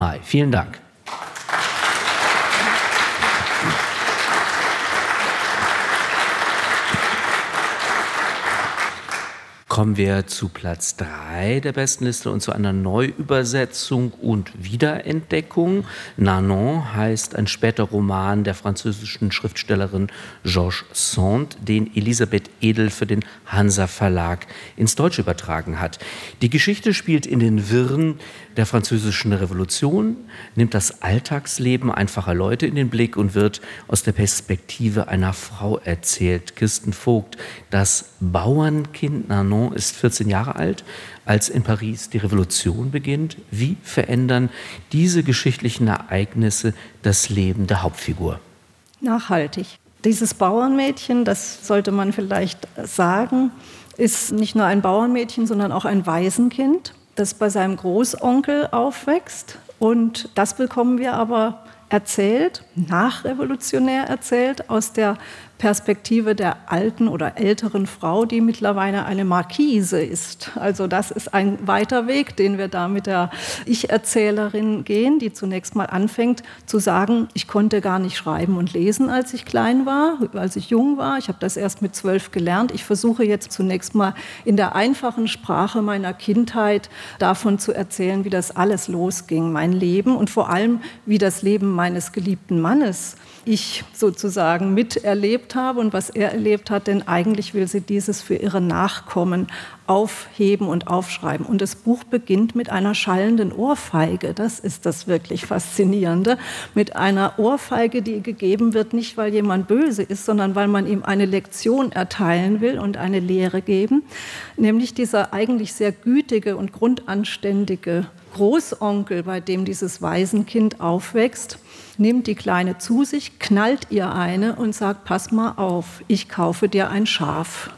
Vielen Dank. Kommen wir zu Platz 3 der Bestenliste und zu einer Neuübersetzung und Wiederentdeckung. Nanon heißt ein später Roman der französischen Schriftstellerin Georges Sand, den Elisabeth Edel für den Hansa Verlag ins Deutsche übertragen hat. Die Geschichte spielt in den Wirren der französischen Revolution, nimmt das Alltagsleben einfacher Leute in den Blick und wird aus der Perspektive einer Frau erzählt. Kirsten Vogt, das Bauernkind Nanon ist 14 Jahre alt, als in Paris die Revolution beginnt. Wie verändern diese geschichtlichen Ereignisse das Leben der Hauptfigur? Nachhaltig. Dieses Bauernmädchen, das sollte man vielleicht sagen, ist nicht nur ein Bauernmädchen, sondern auch ein Waisenkind, das bei seinem Großonkel aufwächst. Und das bekommen wir aber erzählt, nachrevolutionär erzählt, aus der Perspektive der alten oder älteren Frau, die mittlerweile eine Marquise ist. Also das ist ein weiter Weg, den wir da mit der Ich-Erzählerin gehen, die zunächst mal anfängt zu sagen, ich konnte gar nicht schreiben und lesen, als ich klein war, als ich jung war. Ich habe das erst mit 12 gelernt. Ich versuche jetzt zunächst mal in der einfachen Sprache meiner Kindheit davon zu erzählen, wie das alles losging, mein Leben und vor allem, wie das Leben meines geliebten Mannes ich sozusagen miterlebt habe und was er erlebt hat, denn eigentlich will sie dieses für ihre Nachkommen aufheben und aufschreiben. Und das Buch beginnt mit einer schallenden Ohrfeige. Das ist das wirklich Faszinierende. Mit einer Ohrfeige, die gegeben wird, nicht weil jemand böse ist, sondern weil man ihm eine Lektion erteilen will und eine Lehre geben. Nämlich dieser eigentlich sehr gütige und grundanständige Großonkel, bei dem dieses Waisenkind aufwächst, nimmt die Kleine zu sich, knallt ihr eine und sagt, pass mal auf, ich kaufe dir ein Schaf.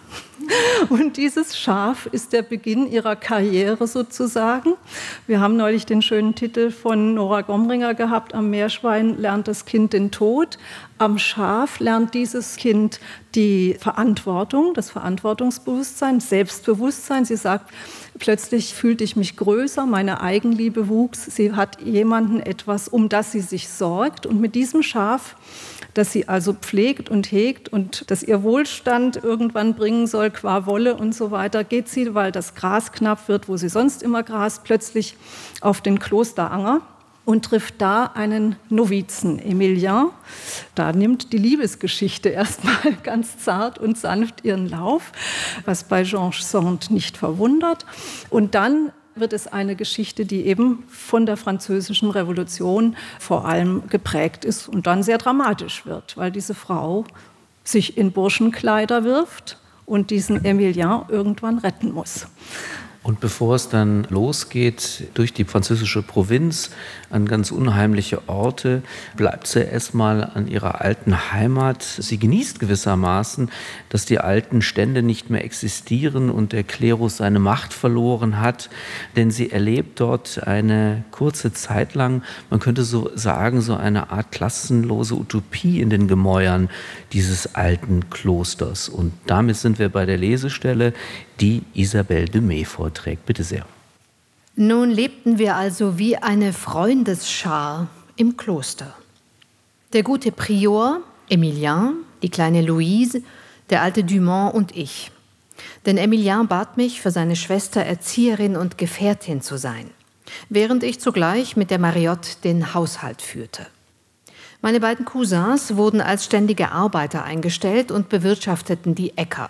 Und dieses Schaf ist der Beginn ihrer Karriere sozusagen. Wir haben neulich den schönen Titel von Nora Gomringer gehabt, am Meerschwein lernt das Kind den Tod. Am Schaf lernt dieses Kind die Verantwortung, das Verantwortungsbewusstsein, Selbstbewusstsein. Sie sagt, plötzlich fühlte ich mich größer, meine Eigenliebe wuchs. Sie hat jemanden etwas, um das sie sich sorgt. Und mit diesem Schaf, das sie also pflegt und hegt und das ihr Wohlstand irgendwann bringen soll, qua Wolle und so weiter, geht sie, weil das Gras knapp wird, wo sie sonst immer grast, plötzlich auf den Klosteranger und trifft da einen Novizen, Emilien. Da nimmt die Liebesgeschichte erstmal ganz zart und sanft ihren Lauf, was bei Georges Sand nicht verwundert. Und dann wird es eine Geschichte, die eben von der Französischen Revolution vor allem geprägt ist und dann sehr dramatisch wird, weil diese Frau sich in Burschenkleider wirft und diesen Emilien irgendwann retten muss. Und bevor es dann losgeht durch die französische Provinz an ganz unheimliche Orte, bleibt sie erstmal an ihrer alten Heimat. Sie genießt gewissermaßen, dass die alten Stände nicht mehr existieren und der Klerus seine Macht verloren hat, denn sie erlebt dort eine kurze Zeit lang, man könnte so sagen, so eine Art klassenlose Utopie in den Gemäuern dieses alten Klosters. Und damit sind wir bei der Lesestelle, die Isabelle Demey vorträgt. Bitte sehr. Nun lebten wir also wie eine Freundesschar im Kloster. Der gute Prior, Emilien, die kleine Louise, der alte Dumont und ich. Denn Emilien bat mich, für seine Schwester Erzieherin und Gefährtin zu sein, während ich zugleich mit der Mariotte den Haushalt führte. Meine beiden Cousins wurden als ständige Arbeiter eingestellt und bewirtschafteten die Äcker.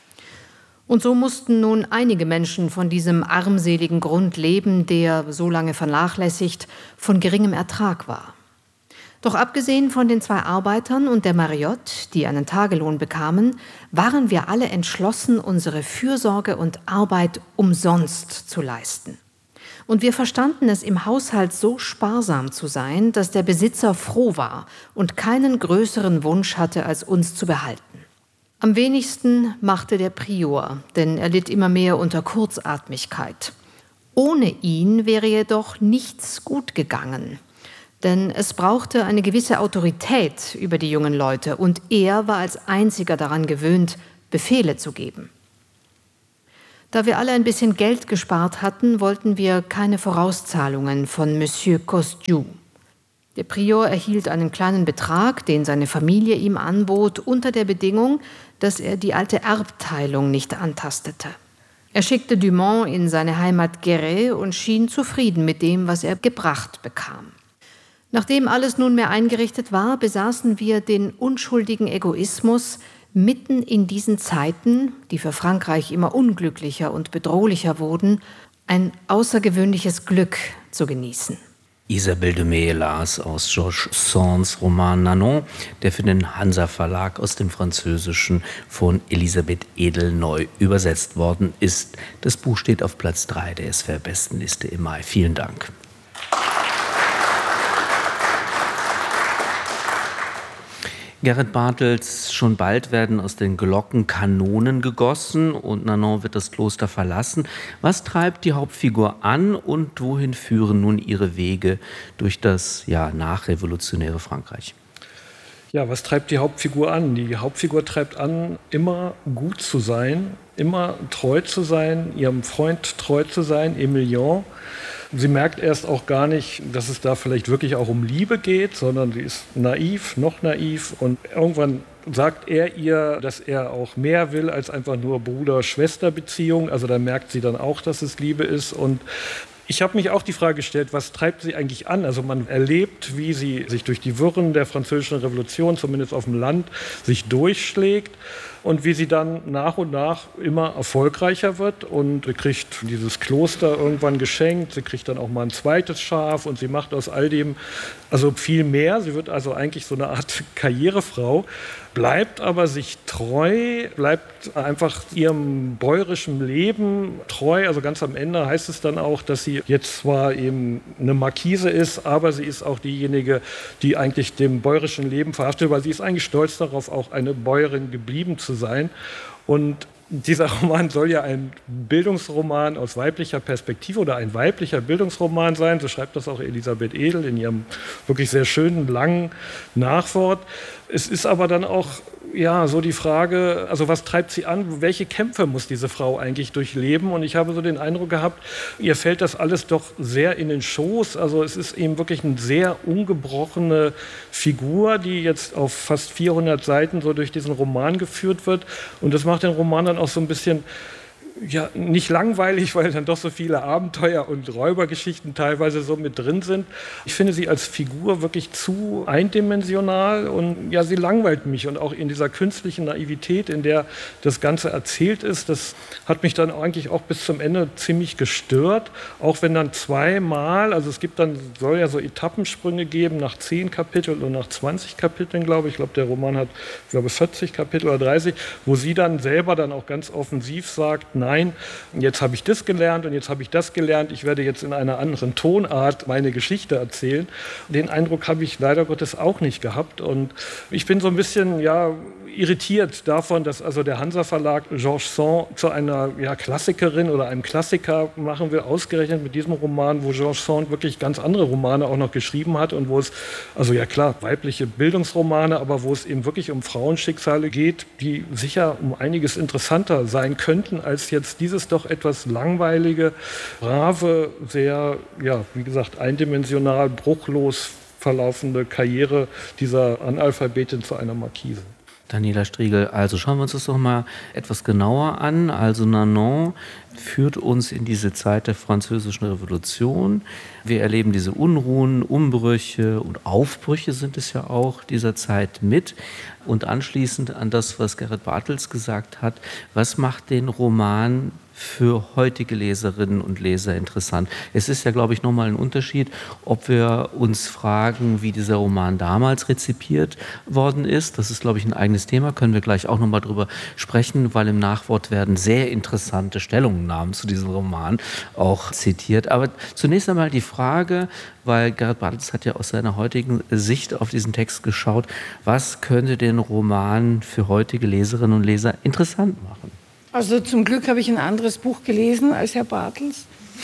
Und so mussten nun einige Menschen von diesem armseligen Grund leben, der, so lange vernachlässigt, von geringem Ertrag war. Doch abgesehen von den 2 Arbeitern und der Mariotte, die einen Tagelohn bekamen, waren wir alle entschlossen, unsere Fürsorge und Arbeit umsonst zu leisten. Und wir verstanden es im Haushalt so sparsam zu sein, dass der Besitzer froh war und keinen größeren Wunsch hatte, als uns zu behalten. Am wenigsten machte der Prior, denn er litt immer mehr unter Kurzatmigkeit. Ohne ihn wäre jedoch nichts gut gegangen, denn es brauchte eine gewisse Autorität über die jungen Leute und er war als einziger daran gewöhnt, Befehle zu geben. Da wir alle ein bisschen Geld gespart hatten, wollten wir keine Vorauszahlungen von Monsieur Costiu. Der Prior erhielt einen kleinen Betrag, den seine Familie ihm anbot, unter der Bedingung, dass er die alte Erbteilung nicht antastete. Er schickte Dumont in seine Heimat Guéret und schien zufrieden mit dem, was er gebracht bekam. Nachdem alles nunmehr eingerichtet war, besaßen wir den unschuldigen Egoismus, mitten in diesen Zeiten, die für Frankreich immer unglücklicher und bedrohlicher wurden, ein außergewöhnliches Glück zu genießen. Isabelle de May las aus Georges Sands Roman Nanon, der für den Hansa Verlag aus dem Französischen von Elisabeth Edel neu übersetzt worden ist. Das Buch steht auf Platz 3 der SWR-Bestenliste im Mai. Vielen Dank. Gerrit Bartels, schon bald werden aus den Glocken Kanonen gegossen und Nanon wird das Kloster verlassen. Was treibt die Hauptfigur an und wohin führen nun ihre Wege durch das nachrevolutionäre Frankreich? Ja, was treibt die Hauptfigur an? Die Hauptfigur treibt an, immer gut zu sein, immer treu zu sein, ihrem Freund treu zu sein, Emilien. Sie merkt erst auch gar nicht, dass es da vielleicht wirklich auch um Liebe geht, sondern sie ist naiv, noch naiv. Und irgendwann sagt er ihr, dass er auch mehr will als einfach nur Bruder-Schwester-Beziehung. Also da merkt sie dann auch, dass es Liebe ist. Und ich habe mich auch die Frage gestellt, was treibt sie eigentlich an? Also man erlebt, wie sie sich durch die Wirren der Französischen Revolution, zumindest auf dem Land, sich durchschlägt. Und wie sie dann nach und nach immer erfolgreicher wird und sie kriegt dieses Kloster irgendwann geschenkt, sie kriegt dann auch mal ein zweites Schaf und sie macht aus all dem also viel mehr. Sie wird also eigentlich so eine Art Karrierefrau, bleibt aber sich treu, bleibt einfach ihrem bäuerischen Leben treu. Also ganz am Ende heißt es dann auch, dass sie jetzt zwar eben eine Marquise ist, aber sie ist auch diejenige, die eigentlich dem bäuerischen Leben verhaftet, weil sie ist eigentlich stolz darauf, auch eine Bäuerin geblieben zu sein. Und dieser Roman soll ja ein Bildungsroman aus weiblicher Perspektive oder ein weiblicher Bildungsroman sein. So schreibt das auch Elisabeth Edel in ihrem wirklich sehr schönen, langen Nachwort. Es ist aber dann auch so die Frage, also was treibt sie an? Welche Kämpfe muss diese Frau eigentlich durchleben? Und ich habe so den Eindruck gehabt, ihr fällt das alles doch sehr in den Schoß. Also es ist eben wirklich eine sehr ungebrochene Figur, die jetzt auf fast 400 Seiten so durch diesen Roman geführt wird. Und das macht den Roman dann auch so ein bisschen nicht langweilig, weil dann doch so viele Abenteuer und Räubergeschichten teilweise so mit drin sind. Ich finde sie als Figur wirklich zu eindimensional und sie langweilt mich. Und auch in dieser künstlichen Naivität, in der das Ganze erzählt ist, das hat mich dann eigentlich auch bis zum Ende ziemlich gestört. Auch wenn dann zweimal, also es soll ja so Etappensprünge geben nach 10 Kapiteln und nach 20 Kapiteln, glaube ich. Ich glaube, der Roman hat, 40 Kapitel oder 30, wo sie dann selber dann auch ganz offensiv sagt, nein, jetzt habe ich das gelernt und jetzt habe ich das gelernt, ich werde jetzt in einer anderen Tonart meine Geschichte erzählen. Den Eindruck habe ich leider Gottes auch nicht gehabt und ich bin so ein bisschen irritiert davon, dass also der Hansa Verlag Georges Sand zu einer Klassikerin oder einem Klassiker machen will, ausgerechnet mit diesem Roman, wo Georges Sand wirklich ganz andere Romane auch noch geschrieben hat und wo es, weibliche Bildungsromane, aber wo es eben wirklich um Frauenschicksale geht, die sicher um einiges interessanter sein könnten als jetzt dieses doch etwas langweilige, brave, sehr, wie gesagt, eindimensional, bruchlos verlaufende Karriere dieser Analphabetin zu einer Marquise. Daniela Striegel, also schauen wir uns das doch mal etwas genauer an. Also Nanon führt uns in diese Zeit der Französischen Revolution. Wir erleben diese Unruhen, Umbrüche und Aufbrüche sind es ja auch dieser Zeit mit. Und anschließend an das, was Gerrit Bartels gesagt hat, was macht den Roman für heutige Leserinnen und Leser interessant? Es ist ja, glaube ich, nochmal ein Unterschied, ob wir uns fragen, wie dieser Roman damals rezipiert worden ist. Das ist, glaube ich, ein eigenes Thema, können wir gleich auch nochmal drüber sprechen, weil im Nachwort werden sehr interessante Stellungnahmen zu diesem Roman auch zitiert. Aber zunächst einmal die Frage, weil Gerrit Bartels hat ja aus seiner heutigen Sicht auf diesen Text geschaut, was könnte den Roman für heutige Leserinnen und Leser interessant machen? Also zum Glück habe ich ein anderes Buch gelesen als Herr Bartels.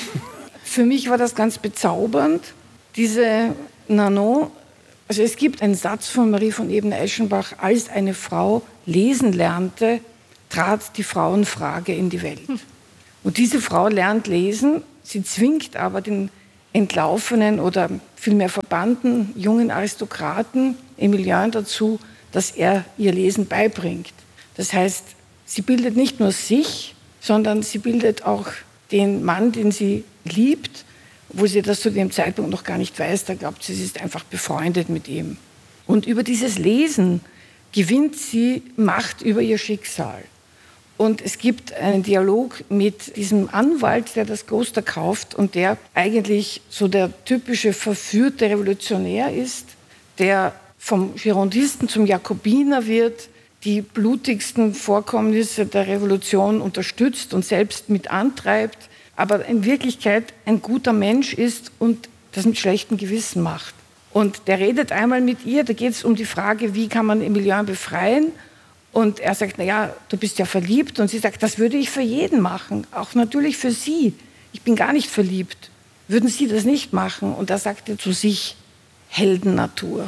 Für mich war das ganz bezaubernd. Diese Nanon, also es gibt einen Satz von Marie von Ebener-Eschenbach, als eine Frau lesen lernte, trat die Frauenfrage in die Welt. Und diese Frau lernt lesen, sie zwingt aber den entlaufenen oder vielmehr verbannten jungen Aristokraten Emilien dazu, dass er ihr Lesen beibringt. Das heißt, sie bildet nicht nur sich, sondern sie bildet auch den Mann, den sie liebt, wo sie das zu dem Zeitpunkt noch gar nicht weiß. Da glaubt sie, sie ist einfach befreundet mit ihm. Und über dieses Lesen gewinnt sie Macht über ihr Schicksal. Und es gibt einen Dialog mit diesem Anwalt, der das Kloster kauft und der eigentlich so der typische verführte Revolutionär ist, der vom Girondisten zum Jakobiner wird, die blutigsten Vorkommnisse der Revolution unterstützt und selbst mit antreibt, aber in Wirklichkeit ein guter Mensch ist und das mit schlechtem Gewissen macht. Und der redet einmal mit ihr, da geht es um die Frage, wie kann man Emilien befreien? Und er sagt, naja, du bist ja verliebt. Und sie sagt, das würde ich für jeden machen, auch natürlich für Sie. Ich bin gar nicht verliebt. Würden Sie das nicht machen? Und er sagte zu sich, Heldennatur.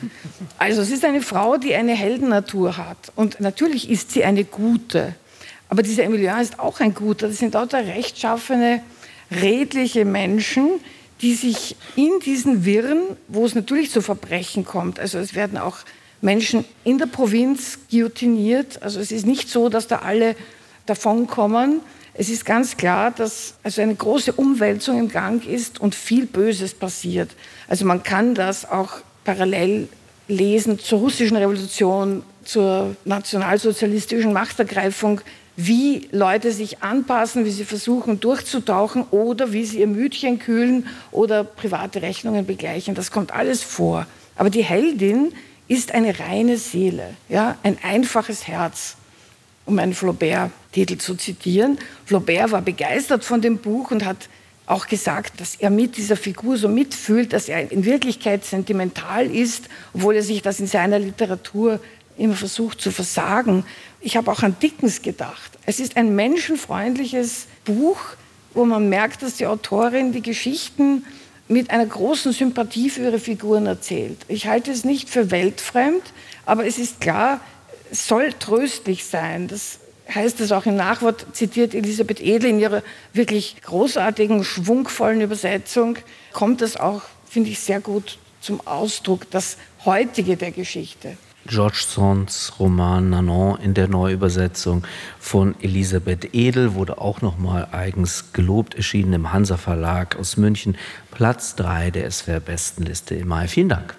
Also es ist eine Frau, die eine Heldennatur hat. Und natürlich ist sie eine gute. Aber dieser Emilien ist auch ein guter. Das sind lauter rechtschaffene, redliche Menschen, die sich in diesen Wirren, wo es natürlich zu Verbrechen kommt, also es werden auch Menschen in der Provinz guillotiniert. Also es ist nicht so, dass da alle davonkommen. Es ist ganz klar, dass also eine große Umwälzung im Gang ist und viel Böses passiert. Also man kann das auch parallel lesen zur russischen Revolution, zur nationalsozialistischen Machtergreifung, wie Leute sich anpassen, wie sie versuchen durchzutauchen oder wie sie ihr Mütchen kühlen oder private Rechnungen begleichen. Das kommt alles vor. Aber die Heldin ist eine reine Seele, ja, ein einfaches Herz, um einen Flaubert-Titel zu zitieren. Flaubert war begeistert von dem Buch und hat auch gesagt, dass er mit dieser Figur so mitfühlt, dass er in Wirklichkeit sentimental ist, obwohl er sich das in seiner Literatur immer versucht zu versagen. Ich habe auch an Dickens gedacht. Es ist ein menschenfreundliches Buch, wo man merkt, dass die Autorin die Geschichten mit einer großen Sympathie für ihre Figuren erzählt. Ich halte es nicht für weltfremd, aber es ist klar, es soll tröstlich sein. Das heißt es auch im Nachwort, zitiert Elisabeth Edel in ihrer wirklich großartigen, schwungvollen Übersetzung, kommt das auch, finde ich, sehr gut zum Ausdruck, das Heutige der Geschichte. George Sands Roman Nanon in der Neuübersetzung von Elisabeth Edel wurde auch nochmal eigens gelobt, erschienen im Hansa Verlag aus München, Platz 3 der SWR-Bestenliste im Mai. Vielen Dank.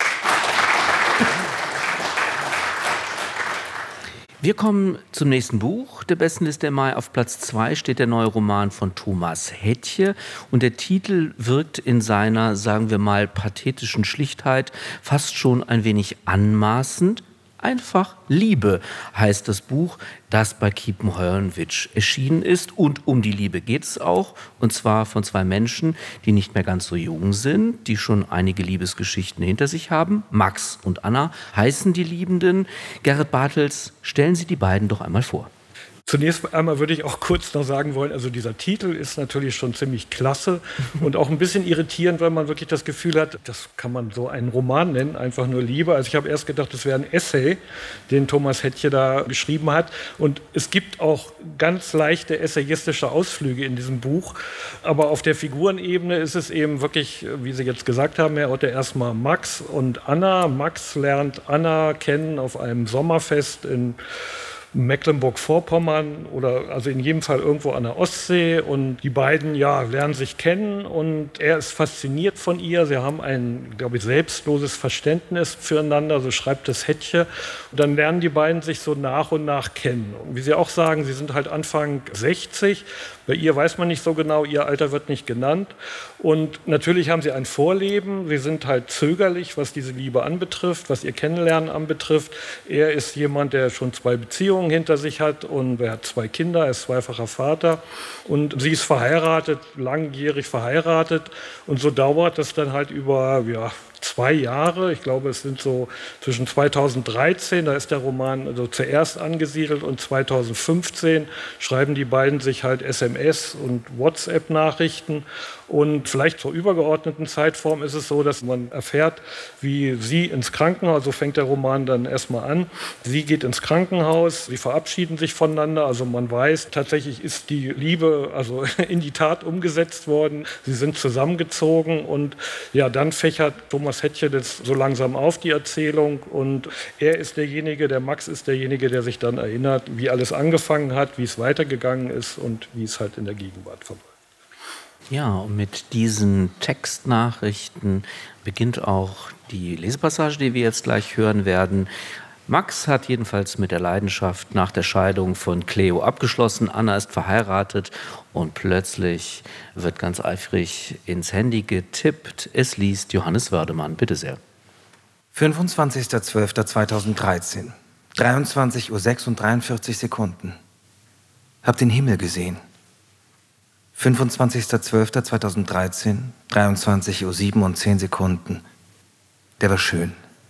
Wir kommen zum nächsten Buch der Bestenliste im Mai. Auf Platz 2 steht der neue Roman von Thomas Hettche und der Titel wirkt in seiner, sagen wir mal, pathetischen Schlichtheit fast schon ein wenig anmaßend. Einfach Liebe heißt das Buch, das bei Kiepenheuer-Witsch erschienen ist. Und um die Liebe geht es auch. Und zwar von zwei Menschen, die nicht mehr ganz so jung sind, die schon einige Liebesgeschichten hinter sich haben. Max und Anna heißen die Liebenden. Gerrit Bartels, stellen Sie die beiden doch einmal vor. Zunächst einmal würde ich auch kurz noch sagen wollen, also dieser Titel ist natürlich schon ziemlich klasse und auch ein bisschen irritierend, weil man wirklich das Gefühl hat, das kann man so einen Roman nennen, einfach nur Liebe. Also ich habe erst gedacht, das wäre ein Essay, den Thomas Hettche da geschrieben hat. Und es gibt auch ganz leichte essayistische Ausflüge in diesem Buch. Aber auf der Figurenebene ist es eben wirklich, wie Sie jetzt gesagt haben, Herr Otte, erstmal Max und Anna. Max lernt Anna kennen auf einem Sommerfest in Mecklenburg-Vorpommern oder also in jedem Fall irgendwo an der Ostsee, und die beiden lernen sich kennen und er ist fasziniert von ihr. Sie haben ein, glaube ich, selbstloses Verständnis füreinander, so schreibt es Hettche. Und dann lernen die beiden sich so nach und nach kennen. Und wie Sie auch sagen, sie sind halt Anfang 60. Bei ihr weiß man nicht so genau, ihr Alter wird nicht genannt. Und natürlich haben sie ein Vorleben. Sie sind halt zögerlich, was diese Liebe anbetrifft, was ihr Kennenlernen anbetrifft. Er ist jemand, der schon 2 Beziehungen hinter sich hat und er hat 2 Kinder, er ist zweifacher Vater. Und sie ist verheiratet, langjährig verheiratet. Und so dauert das dann halt über 2 Jahre. Ich glaube, es sind so zwischen 2013, da ist der Roman also zuerst angesiedelt, und 2015 schreiben die beiden sich halt SMS und WhatsApp-Nachrichten. Und vielleicht zur übergeordneten Zeitform ist es so, dass man erfährt, wie sie ins Krankenhaus, so fängt der Roman dann erstmal an, sie geht ins Krankenhaus, sie verabschieden sich voneinander, also man weiß, tatsächlich ist die Liebe also in die Tat umgesetzt worden, sie sind zusammengezogen, und ja, dann fächert Thomas Hettche das so langsam auf, die Erzählung, und er ist derjenige, der Max ist derjenige, der sich dann erinnert, wie alles angefangen hat, wie es weitergegangen ist und wie es halt in der Gegenwart verläuft. Ja, und mit diesen Textnachrichten beginnt auch die Lesepassage, die wir jetzt gleich hören werden. Max hat jedenfalls mit der Leidenschaft nach der Scheidung von Cleo abgeschlossen. Anna ist verheiratet und plötzlich wird ganz eifrig ins Handy getippt. Es liest Johannes Wördemann. Bitte sehr. 25.12.2013, 23:06 und 43 Sekunden. Hab den Himmel gesehen. 25.12.2013, 23:07 und 10 Sekunden. Der war schön.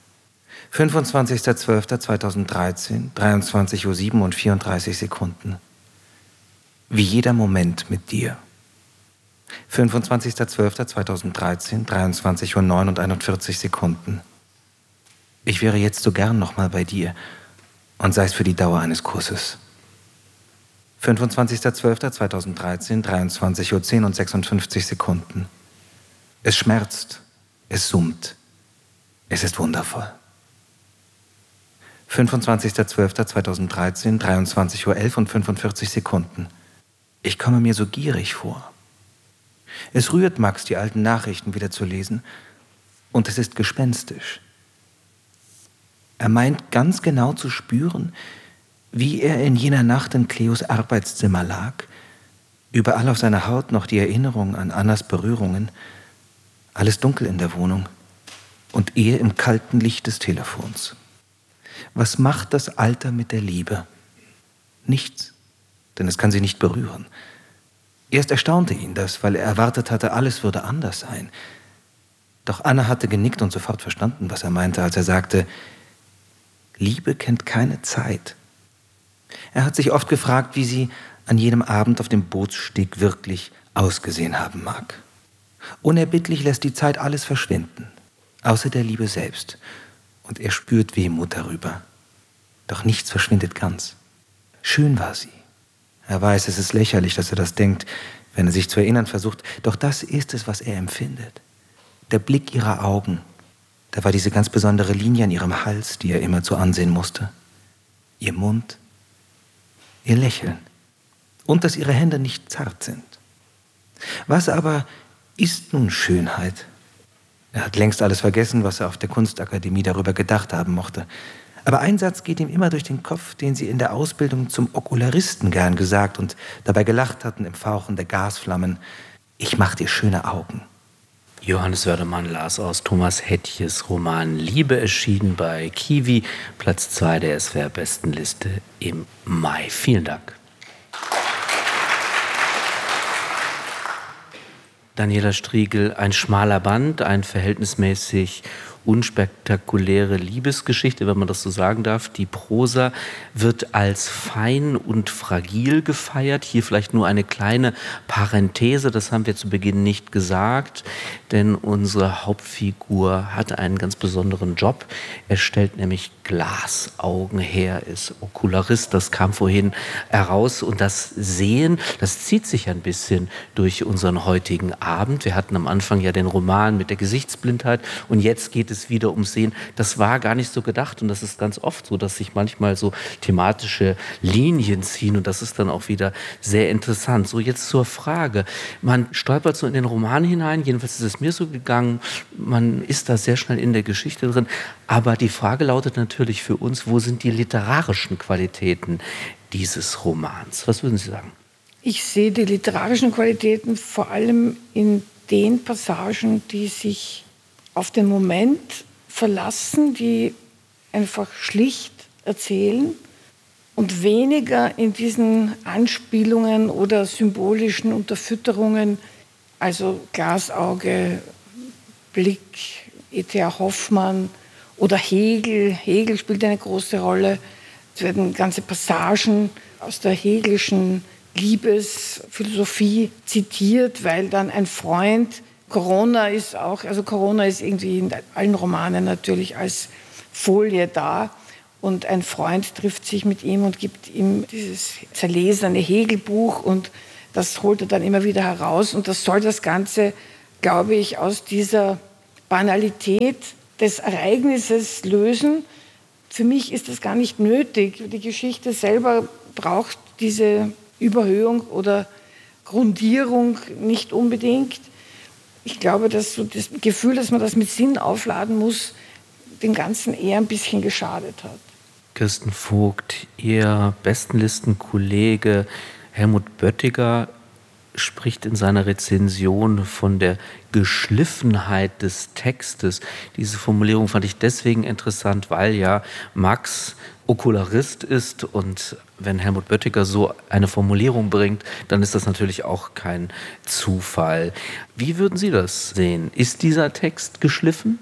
25.12.2013, 23:07 und 34 Sekunden. Wie jeder Moment mit dir. 25.12.2013, 23:09 und 41 Sekunden. Ich wäre jetzt so gern nochmal bei dir, und sei es für die Dauer eines Kusses. 25.12.2013, 23:10 und 56 Sekunden. Es schmerzt, es summt, es ist wundervoll. 25.12.2013, 23:11 und 45 Sekunden. Ich komme mir so gierig vor. Es rührt Max, die alten Nachrichten wieder zu lesen, und es ist gespenstisch. Er meint ganz genau zu spüren, wie er in jener Nacht in Cleos Arbeitszimmer lag, überall auf seiner Haut noch die Erinnerung an Annas Berührungen, alles dunkel in der Wohnung und er im kalten Licht des Telefons. Was macht das Alter mit der Liebe? Nichts, denn es kann sie nicht berühren. Erst erstaunte ihn das, weil er erwartet hatte, alles würde anders sein. Doch Anna hatte genickt und sofort verstanden, was er meinte, als er sagte, Liebe kennt keine Zeit. Er hat sich oft gefragt, wie sie an jenem Abend auf dem Bootssteg wirklich ausgesehen haben mag. Unerbittlich lässt die Zeit alles verschwinden, außer der Liebe selbst. Und er spürt Wehmut darüber. Doch nichts verschwindet ganz. Schön war sie. Er weiß, es ist lächerlich, dass er das denkt, wenn er sich zu erinnern versucht. Doch das ist es, was er empfindet. Der Blick ihrer Augen. Da war diese ganz besondere Linie an ihrem Hals, die er immer zu ansehen musste. Ihr Mund. Ihr Lächeln und dass ihre Hände nicht zart sind. Was aber ist nun Schönheit? Er hat längst alles vergessen, was er auf der Kunstakademie darüber gedacht haben mochte. Aber ein Satz geht ihm immer durch den Kopf, den sie in der Ausbildung zum Okularisten gern gesagt und dabei gelacht hatten im Fauchen der Gasflammen. Ich mach dir schöne Augen. Johannes Wördemann las aus Thomas Hettches Roman Liebe, erschienen bei Kiwi, Platz 2 der SWR-Bestenliste im Mai. Vielen Dank. Daniela Striegel, ein schmaler Band, ein verhältnismäßig unspektakuläre Liebesgeschichte, wenn man das so sagen darf. Die Prosa wird als fein und fragil gefeiert. Hier vielleicht nur eine kleine Parenthese, das haben wir zu Beginn nicht gesagt, denn unsere Hauptfigur hat einen ganz besonderen Job. Er stellt nämlich Glasaugen her, ist Okularist, das kam vorhin heraus. Und das Sehen, das zieht sich ein bisschen durch unseren heutigen Abend. Wir hatten am Anfang ja den Roman mit der Gesichtsblindheit und jetzt geht es wieder ums Sehen. Das war gar nicht so gedacht und das ist ganz oft so, dass sich manchmal so thematische Linien ziehen und das ist dann auch wieder sehr interessant. So, jetzt zur Frage. Man stolpert so in den Roman hinein, jedenfalls ist es mir so gegangen, man ist da sehr schnell in der Geschichte drin, aber die Frage lautet natürlich für uns, wo sind die literarischen Qualitäten dieses Romans? Was würden Sie sagen? Ich sehe die literarischen Qualitäten vor allem in den Passagen, die sich auf den Moment verlassen, die einfach schlicht erzählen und weniger in diesen Anspielungen oder symbolischen Unterfütterungen, also Glasauge, Blick E.T.A. Hoffmann oder Hegel. Hegel spielt eine große Rolle. Es werden ganze Passagen aus der hegelischen Liebesphilosophie zitiert, weil dann ein Freund, Corona ist irgendwie in allen Romanen natürlich als Folie da. Und ein Freund trifft sich mit ihm und gibt ihm dieses zerlesene Hegelbuch und das holt er dann immer wieder heraus. Und das soll das Ganze, glaube ich, aus dieser Banalität des Ereignisses lösen. Für mich ist das gar nicht nötig. Die Geschichte selber braucht diese Überhöhung oder Grundierung nicht unbedingt. Ich glaube, dass so das Gefühl, dass man das mit Sinn aufladen muss, dem Ganzen eher ein bisschen geschadet hat. Kirsten Vogt, Ihr Bestenlistenkollege Helmut Böttiger spricht in seiner Rezension von der Geschliffenheit des Textes. Diese Formulierung fand ich deswegen interessant, weil ja Max Okularist ist und wenn Helmut Böttiger so eine Formulierung bringt, dann ist das natürlich auch kein Zufall. Wie würden Sie das sehen? Ist dieser Text geschliffen?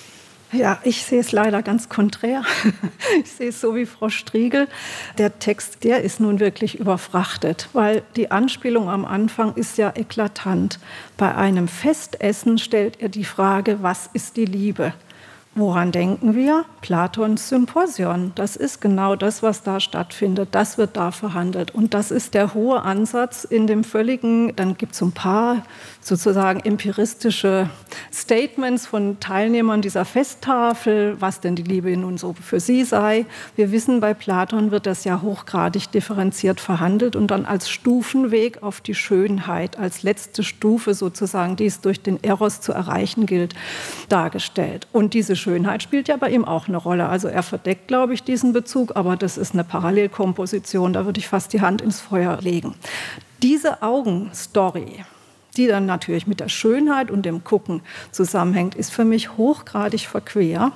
Ja, ich sehe es leider ganz konträr. Ich sehe es so wie Frau Striegel. Der Text, der ist nun wirklich überfrachtet, weil die Anspielung am Anfang ist ja eklatant. Bei einem Festessen stellt er die Frage, was ist die Liebe? Woran denken wir? Platons Symposion. Das ist genau das, was da stattfindet. Das wird da verhandelt. Und das ist der hohe Ansatz in dem völligen, dann gibt es so ein paar sozusagen empiristische Statements von Teilnehmern dieser Festtafel, was denn die Liebe nun so für sie sei. Wir wissen, bei Platon wird das ja hochgradig differenziert verhandelt und dann als Stufenweg auf die Schönheit, als letzte Stufe sozusagen, die es durch den Eros zu erreichen gilt, dargestellt. Und diese Schönheit spielt ja bei ihm auch eine Rolle. Also er verdeckt, glaube ich, diesen Bezug, aber das ist eine Parallelkomposition, da würde ich fast die Hand ins Feuer legen. Diese Augenstory, die dann natürlich mit der Schönheit und dem Gucken zusammenhängt, ist für mich hochgradig verquer.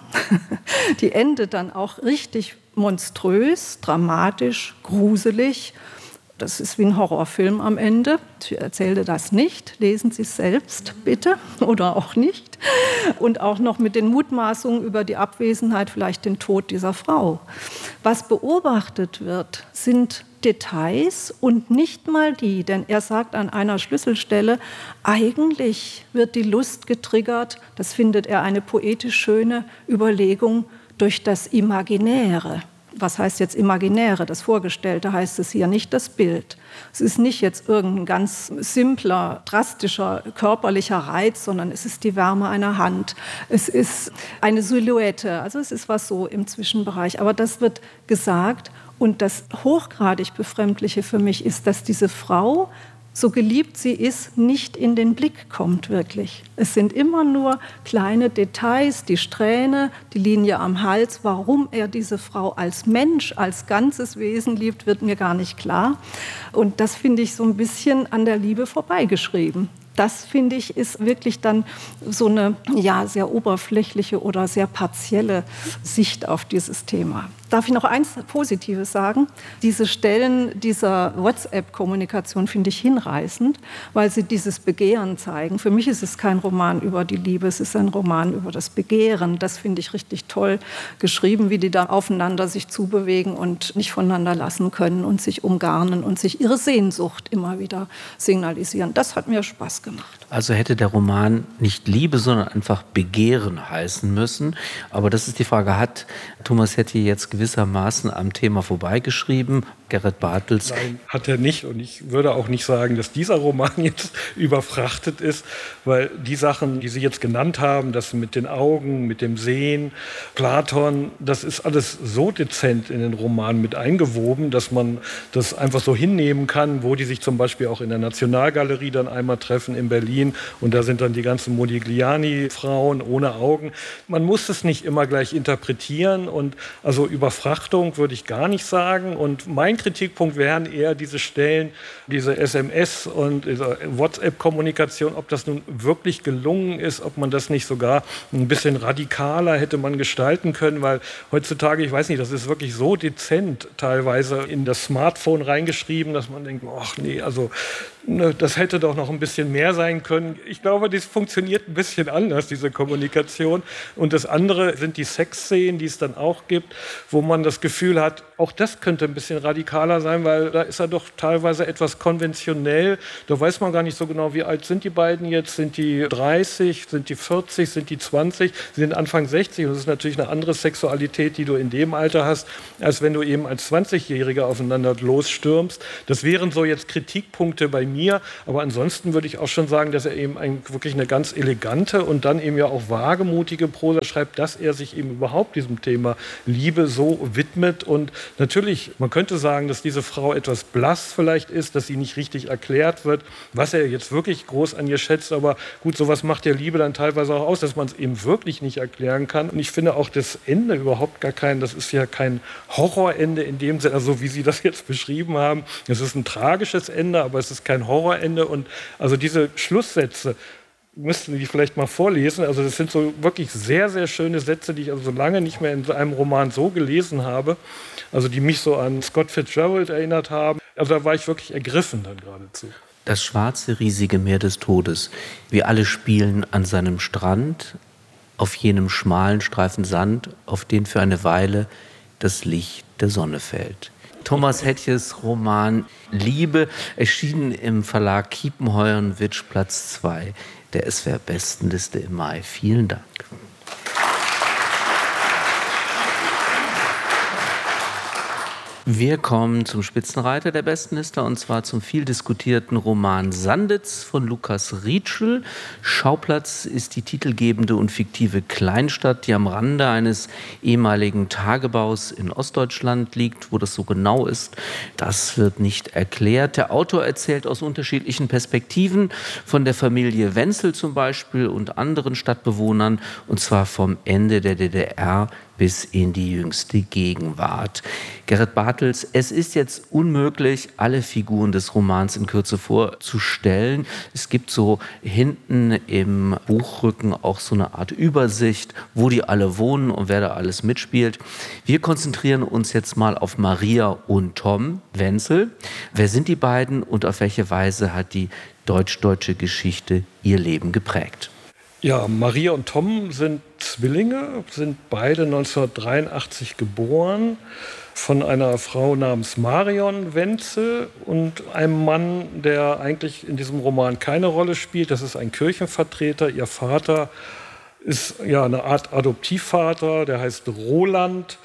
Die endet dann auch richtig monströs, dramatisch, gruselig. Das ist wie ein Horrorfilm am Ende. Ich erzähle das nicht. Lesen Sie es selbst, bitte, oder auch nicht. Und auch noch mit den Mutmaßungen über die Abwesenheit, vielleicht den Tod dieser Frau. Was beobachtet wird, sind Details und nicht mal die, denn er sagt an einer Schlüsselstelle, eigentlich wird die Lust getriggert, das findet er eine poetisch schöne Überlegung, durch das Imaginäre. Was heißt jetzt Imaginäre? Das Vorgestellte heißt es hier, nicht das Bild. Es ist nicht jetzt irgendein ganz simpler, drastischer, körperlicher Reiz, sondern es ist die Wärme einer Hand. Es ist eine Silhouette, also es ist was so im Zwischenbereich. Aber das wird gesagt und das hochgradig Befremdliche für mich ist, dass diese Frau, so geliebt sie ist, nicht in den Blick kommt wirklich. Es sind immer nur kleine Details, die Strähne, die Linie am Hals. Warum er diese Frau als Mensch, als ganzes Wesen liebt, wird mir gar nicht klar. Und das finde ich so ein bisschen an der Liebe vorbeigeschrieben. Das, finde ich, ist wirklich dann so eine sehr oberflächliche oder sehr partielle Sicht auf dieses Thema. Darf ich noch eins Positives sagen? Diese Stellen dieser WhatsApp-Kommunikation finde ich hinreißend, weil sie dieses Begehren zeigen. Für mich ist es kein Roman über die Liebe, es ist ein Roman über das Begehren. Das finde ich richtig toll geschrieben, wie die da aufeinander sich zubewegen und nicht voneinander lassen können und sich umgarnen und sich ihre Sehnsucht immer wieder signalisieren. Das hat mir Spaß gemacht. Also hätte der Roman nicht Liebe, sondern einfach Begehren heißen müssen. Aber das ist die Frage, hat Thomas Hetty jetzt gewissermaßen am Thema vorbeigeschrieben? Gerrit Bartels? Nein, hat er nicht. Und ich würde auch nicht sagen, dass dieser Roman jetzt überfrachtet ist, weil die Sachen, die Sie jetzt genannt haben, das mit den Augen, mit dem Sehen, Platon, das ist alles so dezent in den Roman mit eingewoben, dass man das einfach so hinnehmen kann, wo die sich zum Beispiel auch in der Nationalgalerie dann einmal treffen in Berlin und da sind dann die ganzen Modigliani-Frauen ohne Augen. Man muss es nicht immer gleich interpretieren und also Überfrachtung würde ich gar nicht sagen und mein Kritikpunkt wären eher diese Stellen, diese SMS und diese WhatsApp-Kommunikation, ob das nun wirklich gelungen ist, ob man das nicht sogar ein bisschen radikaler hätte man gestalten können, weil heutzutage, ich weiß nicht, das ist wirklich so dezent teilweise in das Smartphone reingeschrieben, dass man denkt, ach nee, also Das hätte doch noch ein bisschen mehr sein können. Ich glaube, das funktioniert ein bisschen anders, diese Kommunikation. Und das andere sind die Sexszenen, die es dann auch gibt, wo man das Gefühl hat, auch das könnte ein bisschen radikaler sein, weil da ist er doch teilweise etwas konventionell. Da weiß man gar nicht so genau, wie alt sind die beiden jetzt. Sind die 30, sind die 40, sind die 20? Sie sind Anfang 60 und das ist natürlich eine andere Sexualität, die du in dem Alter hast, als wenn du eben als 20-Jähriger aufeinander losstürmst. Das wären so jetzt Kritikpunkte bei mir, aber ansonsten würde ich auch schon sagen, dass er eben wirklich eine ganz elegante und dann eben ja auch wagemutige Prosa schreibt, dass er sich eben überhaupt diesem Thema Liebe so widmet. Und natürlich, man könnte sagen, dass diese Frau etwas blass vielleicht ist, dass sie nicht richtig erklärt wird, was er jetzt wirklich groß an ihr schätzt, aber gut, sowas macht ja Liebe dann teilweise auch aus, dass man es eben wirklich nicht erklären kann. Und ich finde auch das Ende überhaupt gar kein, das ist ja kein Horrorende in dem Sinne, also wie Sie das jetzt beschrieben haben. Es ist ein tragisches Ende, aber es ist kein Horrorende. Und also diese Schlusssätze, müssten die vielleicht mal vorlesen. Also das sind so wirklich sehr, sehr schöne Sätze, die ich also so lange nicht mehr in einem Roman so gelesen habe. Also die mich so an Scott Fitzgerald erinnert haben. Also da war ich wirklich ergriffen dann geradezu. Das schwarze, riesige Meer des Todes. Wir alle spielen an seinem Strand, auf jenem schmalen Streifen Sand, auf den für eine Weile das Licht der Sonne fällt. Thomas Hettjes Roman Liebe, erschienen im Verlag Kiepenheuer & Witsch, Platz 2 der SWR-Bestenliste im Mai. Vielen Dank. Wir kommen zum Spitzenreiter der Bestenliste und zwar zum viel diskutierten Roman Sanditz von Lukas Rietschel. Schauplatz ist die titelgebende und fiktive Kleinstadt, die am Rande eines ehemaligen Tagebaus in Ostdeutschland liegt. Wo das so genau ist, das wird nicht erklärt. Der Autor erzählt aus unterschiedlichen Perspektiven von der Familie Wenzel zum Beispiel und anderen Stadtbewohnern, und zwar vom Ende der DDR bis in die jüngste Gegenwart. Gerrit Bartels, es ist jetzt unmöglich, alle Figuren des Romans in Kürze vorzustellen. Es gibt so hinten im Buchrücken auch so eine Art Übersicht, wo die alle wohnen und wer da alles mitspielt. Wir konzentrieren uns jetzt mal auf Maria und Tom Wenzel. Wer sind die beiden und auf welche Weise hat die deutsch-deutsche Geschichte ihr Leben geprägt? Ja, Maria und Tom sind Zwillinge, sind beide 1983 geboren, von einer Frau namens Marion Wenzel und einem Mann, der eigentlich in diesem Roman keine Rolle spielt. Das ist ein Kirchenvertreter. Ihr Vater ist ja eine Art Adoptivvater, der heißt Roland.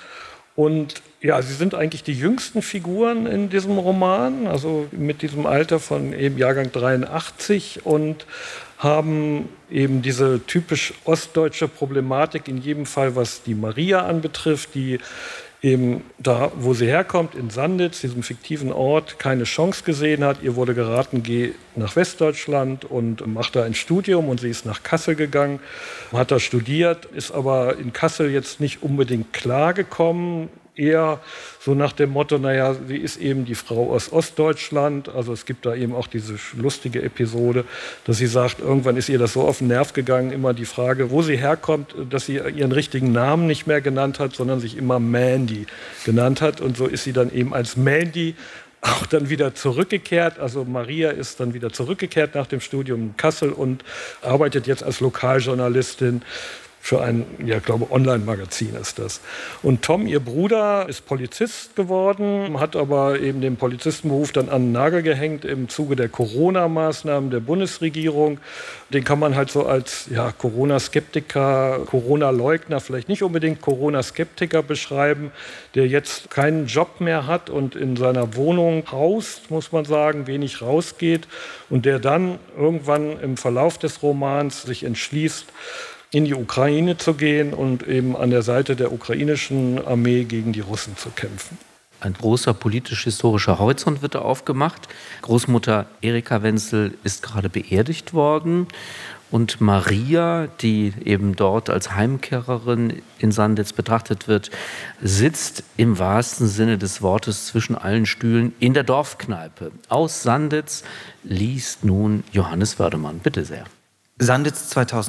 Und ja, sie sind eigentlich die jüngsten Figuren in diesem Roman, also mit diesem Alter von eben Jahrgang 83 und haben eben diese typisch ostdeutsche Problematik in jedem Fall, was die Maria anbetrifft, die eben da, wo sie herkommt, in Sanditz, diesem fiktiven Ort, keine Chance gesehen hat. Ihr wurde geraten, geh nach Westdeutschland und mach da ein Studium, und sie ist nach Kassel gegangen, hat da studiert, ist aber in Kassel jetzt nicht unbedingt klargekommen, eher so nach dem Motto, naja, sie ist eben die Frau aus Ostdeutschland. Also es gibt da eben auch diese lustige Episode, dass sie sagt, irgendwann ist ihr das so auf den Nerv gegangen, immer die Frage, wo sie herkommt, dass sie ihren richtigen Namen nicht mehr genannt hat, sondern sich immer Mandy genannt hat. Und so ist sie dann eben als Mandy auch dann wieder zurückgekehrt. Also Maria ist dann wieder zurückgekehrt nach dem Studium in Kassel und arbeitet jetzt als Lokaljournalistin für ein, ja, glaube Online-Magazin ist das. Und Tom, ihr Bruder, ist Polizist geworden, hat aber eben den Polizistenberuf dann an den Nagel gehängt im Zuge der Corona-Maßnahmen der Bundesregierung. Den kann man halt so als ja, Corona-Skeptiker, Corona-Leugner, vielleicht nicht unbedingt Corona-Skeptiker beschreiben, der jetzt keinen Job mehr hat und in seiner Wohnung haust, muss man sagen, wenig rausgeht und der dann irgendwann im Verlauf des Romans sich entschließt, in die Ukraine zu gehen und eben an der Seite der ukrainischen Armee gegen die Russen zu kämpfen. Ein großer politisch-historischer Horizont wird da aufgemacht. Großmutter Erika Wenzel ist gerade beerdigt worden. Und Maria, die eben dort als Heimkehrerin in Sanditz betrachtet wird, sitzt im wahrsten Sinne des Wortes zwischen allen Stühlen in der Dorfkneipe. Aus Sanditz liest nun Johannes Wördemann. Bitte sehr. Sanditz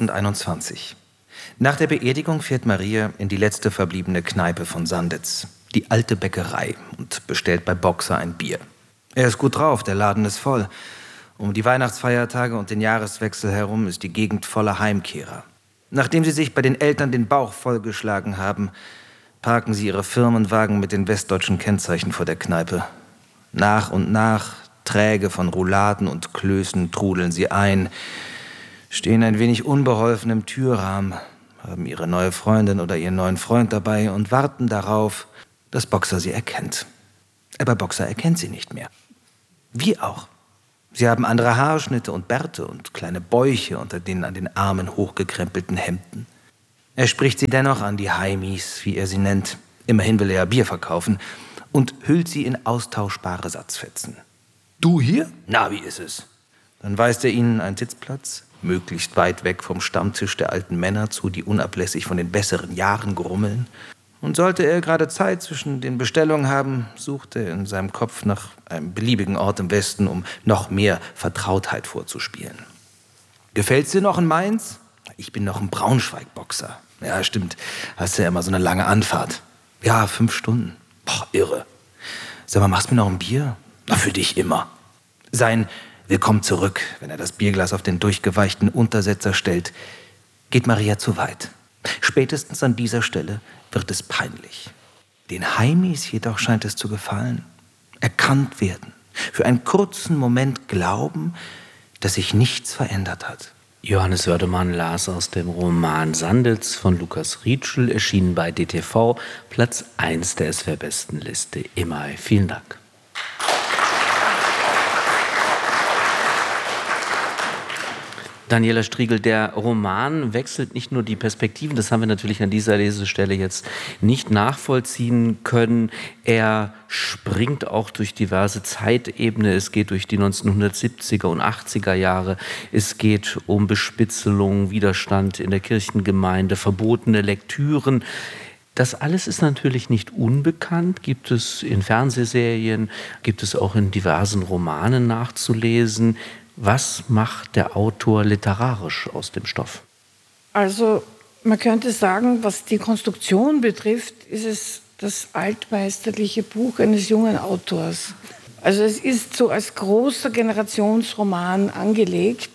2021. Nach der Beerdigung fährt Maria in die letzte verbliebene Kneipe von Sanditz, die alte Bäckerei, und bestellt bei Boxer ein Bier. Er ist gut drauf, der Laden ist voll. Um die Weihnachtsfeiertage und den Jahreswechsel herum ist die Gegend voller Heimkehrer. Nachdem sie sich bei den Eltern den Bauch vollgeschlagen haben, parken sie ihre Firmenwagen mit den westdeutschen Kennzeichen vor der Kneipe. Nach und nach, träge von Rouladen und Klößen, trudeln sie ein, stehen ein wenig unbeholfen im Türrahmen, haben ihre neue Freundin oder ihren neuen Freund dabei und warten darauf, dass Boxer sie erkennt. Aber Boxer erkennt sie nicht mehr. Wie auch. Sie haben andere Haarschnitte und Bärte und kleine Bäuche unter den an den Armen hochgekrempelten Hemden. Er spricht sie dennoch an, die Heimis, wie er sie nennt. Immerhin will er ja Bier verkaufen. Und hüllt sie in austauschbare Satzfetzen. Du hier? Na, wie ist es? Dann weist er ihnen einen Sitzplatz, möglichst weit weg vom Stammtisch der alten Männer zu, die unablässig von den besseren Jahren grummeln. Und sollte er gerade Zeit zwischen den Bestellungen haben, sucht er in seinem Kopf nach einem beliebigen Ort im Westen, um noch mehr Vertrautheit vorzuspielen. Gefällt's dir noch in Mainz? Ich bin noch ein Braunschweig-Boxer. Ja, stimmt. Hast ja immer so eine lange Anfahrt. Ja, 5 Stunden. Boah, irre. Sag mal, machst du mir noch ein Bier? Na, für dich immer. Sein Willkommen zurück, wenn er das Bierglas auf den durchgeweichten Untersetzer stellt, geht Maria zu weit. Spätestens an dieser Stelle wird es peinlich. Den Heimis jedoch scheint es zu gefallen. Erkannt werden. Für einen kurzen Moment glauben, dass sich nichts verändert hat. Johannes Wördemann las aus dem Roman Sandels von Lukas Rietschel, erschienen bei DTV, Platz 1 der SWR-Bestenliste im Mai. Vielen Dank. Daniela Striegel, der Roman wechselt nicht nur die Perspektiven, das haben wir natürlich an dieser Lesestelle jetzt nicht nachvollziehen können. Er springt auch durch diverse Zeitebenen. Es geht durch die 1970er und 80er Jahre. Es geht um Bespitzelung, Widerstand in der Kirchengemeinde, verbotene Lektüren. Das alles ist natürlich nicht unbekannt, gibt es in Fernsehserien, gibt es auch in diversen Romanen nachzulesen. Was macht der Autor literarisch aus dem Stoff? Also man könnte sagen, was die Konstruktion betrifft, ist es das altmeisterliche Buch eines jungen Autors. Also es ist so als großer Generationsroman angelegt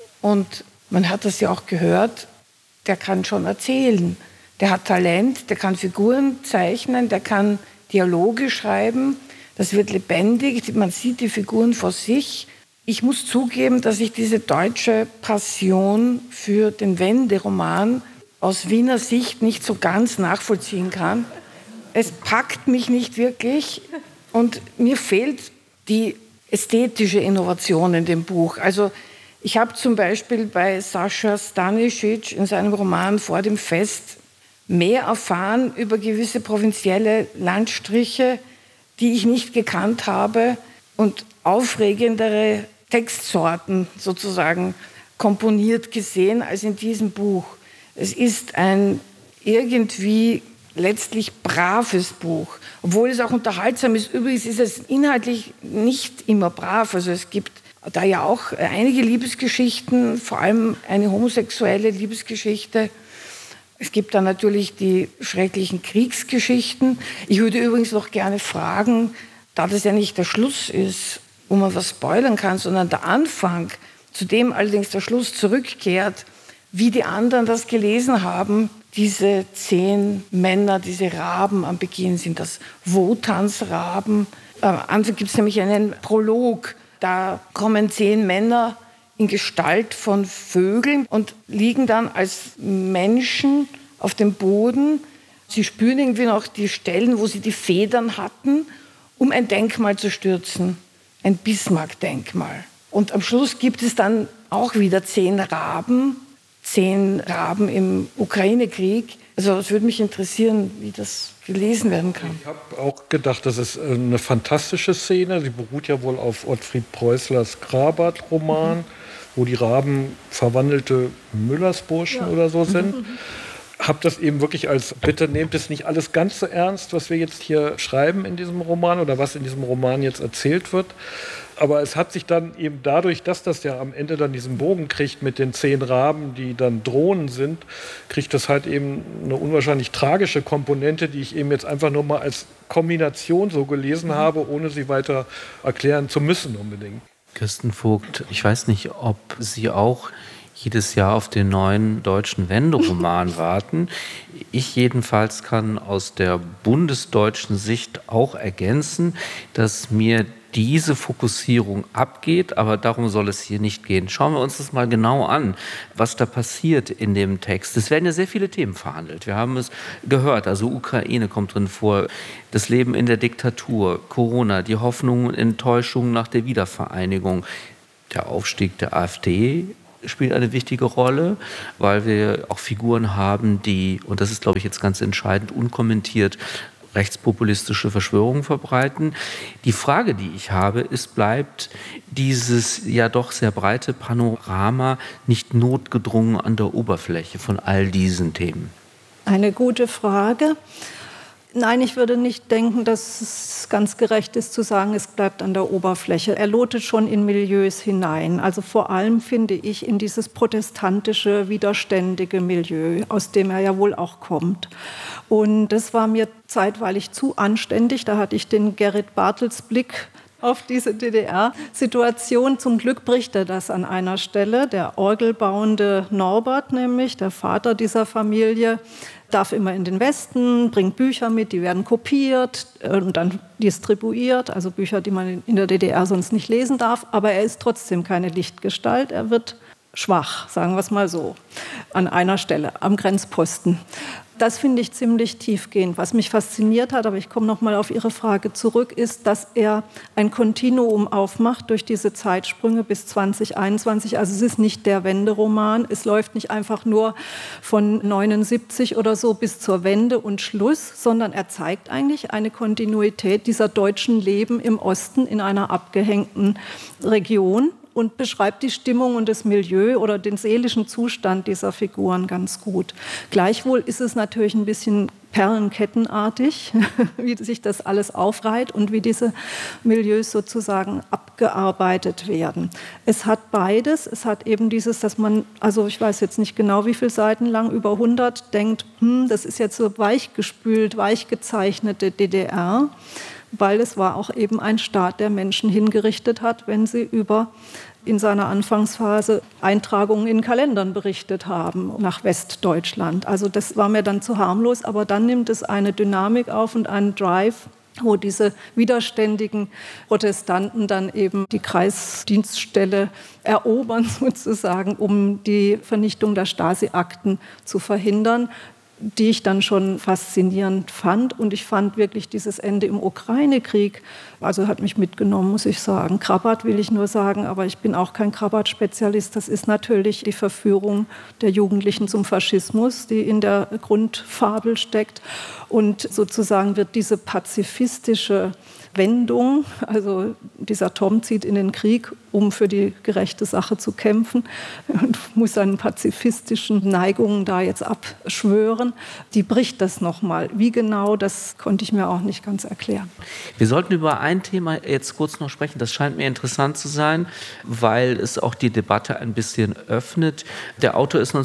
und man hat das ja auch gehört, der kann schon erzählen. Der hat Talent, der kann Figuren zeichnen, der kann Dialoge schreiben, das wird lebendig, man sieht die Figuren vor sich. Ich muss zugeben, dass ich diese deutsche Passion für den Wenderoman aus Wiener Sicht nicht so ganz nachvollziehen kann. Es packt mich nicht wirklich und mir fehlt die ästhetische Innovation in dem Buch. Also ich habe zum Beispiel bei Sascha Stanisic in seinem Roman Vor dem Fest mehr erfahren über gewisse provinzielle Landstriche, die ich nicht gekannt habe und aufregendere Textsorten sozusagen komponiert gesehen als in diesem Buch. Es ist ein irgendwie letztlich braves Buch, obwohl es auch unterhaltsam ist. Übrigens ist es inhaltlich nicht immer brav. Also es gibt da ja auch einige Liebesgeschichten, vor allem eine homosexuelle Liebesgeschichte. Es gibt dann natürlich die schrecklichen Kriegsgeschichten. Ich würde übrigens noch gerne fragen, da das ja nicht der Schluss ist, wo man was spoilern kann, sondern der Anfang, zu dem allerdings der Schluss zurückkehrt, wie die anderen das gelesen haben, diese 10 Männer, diese Raben am Beginn sind das Wotans-Raben. Am Anfang gibt es nämlich einen Prolog, da kommen 10 Männer in Gestalt von Vögeln und liegen dann als Menschen auf dem Boden. Sie spüren irgendwie noch die Stellen, wo sie die Federn hatten, um ein Denkmal zu stürzen. Ein Bismarck-Denkmal. Und am Schluss gibt es dann auch wieder 10 Raben im Ukraine-Krieg. Also es würde mich interessieren, wie das gelesen werden kann. Ich habe auch gedacht, das ist eine fantastische Szene. Sie beruht ja wohl auf Ottfried Preußlers Krabat-Roman, wo die Raben verwandelte Müllersburschen oder so sind. Habe das eben wirklich als, bitte nehmt es nicht alles ganz so ernst, was wir jetzt hier schreiben in diesem Roman oder was in diesem Roman jetzt erzählt wird. Aber es hat sich dann eben dadurch, dass das ja am Ende dann diesen Bogen kriegt mit den 10 Raben, die dann Drohnen sind, kriegt das halt eben eine unwahrscheinlich tragische Komponente, die ich eben jetzt einfach nur mal als Kombination so gelesen habe, ohne sie weiter erklären zu müssen unbedingt. Kirsten Vogt, ich weiß nicht, ob Sie auch jedes Jahr auf den neuen deutschen Wenderoman warten. Ich jedenfalls kann aus der bundesdeutschen Sicht auch ergänzen, dass mir diese Fokussierung abgeht, aber darum soll es hier nicht gehen. Schauen wir uns das mal genau an, was da passiert in dem Text. Es werden ja sehr viele Themen verhandelt. Wir haben es gehört, also Ukraine kommt drin vor, das Leben in der Diktatur, Corona, die Hoffnungen und Enttäuschungen nach der Wiedervereinigung, der Aufstieg der AfD spielt eine wichtige Rolle, weil wir auch Figuren haben, die, und das ist, glaube ich, jetzt ganz entscheidend, unkommentiert rechtspopulistische Verschwörungen verbreiten. Die Frage, die ich habe, ist, bleibt dieses ja doch sehr breite Panorama nicht notgedrungen an der Oberfläche von all diesen Themen? Eine gute Frage. Nein, ich würde nicht denken, dass es ganz gerecht ist zu sagen, es bleibt an der Oberfläche. Er lotet schon in Milieus hinein. Also vor allem finde ich in dieses protestantische, widerständige Milieu, aus dem er ja wohl auch kommt. Und das war mir zeitweilig zu anständig. Da hatte ich den Gerrit Bartels Blick auf diese DDR-Situation. Zum Glück bricht er das an einer Stelle. Der orgelbauende Norbert, nämlich der Vater dieser Familie, darf immer in den Westen, bringt Bücher mit, die werden kopiert und dann distribuiert, also Bücher, die man in der DDR sonst nicht lesen darf. Aber er ist trotzdem keine Lichtgestalt, er wird schwach, sagen wir es mal so, an einer Stelle, am Grenzposten. Das finde ich ziemlich tiefgehend. Was mich fasziniert hat, aber ich komme noch mal auf Ihre Frage zurück, ist, dass er ein Kontinuum aufmacht durch diese Zeitsprünge bis 2021. Also es ist nicht der Wenderoman. Es läuft nicht einfach nur von 79 oder so bis zur Wende und Schluss, sondern er zeigt eigentlich eine Kontinuität dieser deutschen Leben im Osten in einer abgehängten Region und beschreibt die Stimmung und das Milieu oder den seelischen Zustand dieser Figuren ganz gut. Gleichwohl ist es natürlich ein bisschen perlenkettenartig, wie sich das alles aufreiht und wie diese Milieus sozusagen abgearbeitet werden. Es hat beides. Es hat eben dieses, dass man, also ich weiß jetzt nicht genau, wie viele Seiten lang, über 100, denkt, das ist jetzt so weichgespült, weichgezeichnete DDR, weil es war auch eben ein Staat, der Menschen hingerichtet hat, wenn sie über in seiner Anfangsphase Eintragungen in Kalendern berichtet haben nach Westdeutschland. Also das war mir dann zu harmlos, aber dann nimmt es eine Dynamik auf und einen Drive, wo diese widerständigen Protestanten dann eben die Kreisdienststelle erobern sozusagen, um die Vernichtung der Stasi-Akten zu verhindern, die ich dann schon faszinierend fand. Und ich fand wirklich dieses Ende im Ukraine-Krieg, also hat mich mitgenommen, muss ich sagen. Krabat will ich nur sagen, aber ich bin auch kein Krabat-Spezialist. Das ist natürlich die Verführung der Jugendlichen zum Faschismus, die in der Grundfabel steckt. Und sozusagen wird diese pazifistische Wendung, also dieser Tom zieht in den Krieg, um für die gerechte Sache zu kämpfen und muss seinen pazifistischen Neigungen da jetzt abschwören, die bricht das nochmal. Wie genau, das konnte ich mir auch nicht ganz erklären. Wir sollten über ein Thema jetzt kurz noch sprechen, das scheint mir interessant zu sein, weil es auch die Debatte ein bisschen öffnet. Der Autor ist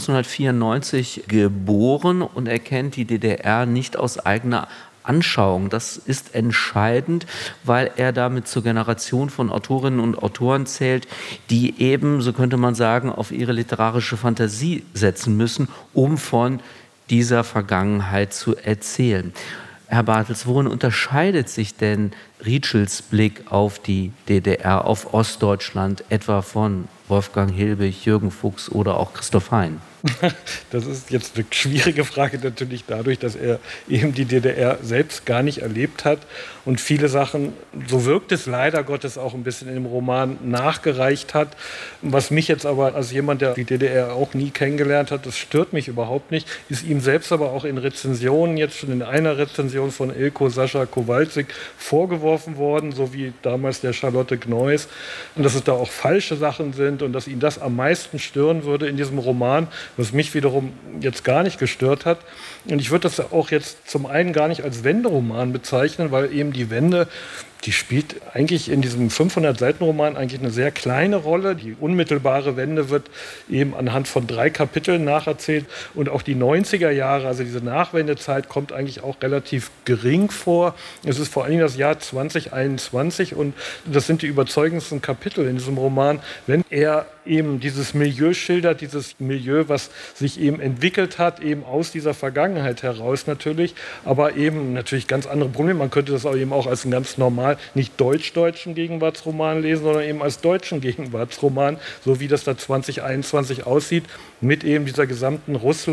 1994 geboren und er kennt die DDR nicht aus eigener Anschauung. Das ist entscheidend, weil er damit zur Generation von Autorinnen und Autoren zählt, die eben, so könnte man sagen, auf ihre literarische Fantasie setzen müssen, um von dieser Vergangenheit zu erzählen. Herr Bartels, worin unterscheidet sich denn Rietschels Blick auf die DDR, auf Ostdeutschland, etwa von Wolfgang Hilbig, Jürgen Fuchs oder auch Christoph Hein? Das ist jetzt eine schwierige Frage natürlich dadurch, dass er eben die DDR selbst gar nicht erlebt hat und viele Sachen, so wirkt es leider Gottes auch ein bisschen in dem Roman, nachgereicht hat. Was mich jetzt aber als jemand, der die DDR auch nie kennengelernt hat, das stört mich überhaupt nicht, ist ihm selbst aber auch in Rezensionen, jetzt schon in einer Rezension von Ilko Sascha Kowalczyk vorgeworfen worden, so wie damals der Charlotte Gneuss, und dass es da auch falsche Sachen sind und dass ihn das am meisten stören würde in diesem Roman, was mich wiederum jetzt gar nicht gestört hat. Und ich würde das auch jetzt zum einen gar nicht als Wenderoman bezeichnen, weil eben die Wende, die spielt eigentlich in diesem 500-Seiten-Roman eigentlich eine sehr kleine Rolle. Die unmittelbare Wende wird eben anhand von 3 Kapiteln nacherzählt. Und auch die 90er Jahre, also diese Nachwendezeit, kommt eigentlich auch relativ gering vor. Es ist vor allem das Jahr 2021 und das sind die überzeugendsten Kapitel in diesem Roman, wenn er eben dieses Milieu schildert, dieses Milieu, was sich eben entwickelt hat, eben aus dieser Vergangenheit heraus natürlich, aber eben natürlich ganz andere Probleme. Man könnte das auch eben auch als einen ganz normal, nicht deutsch-deutschen Gegenwartsroman lesen, sondern eben als deutschen Gegenwartsroman, so wie das da 2021 aussieht, mit eben dieser gesamten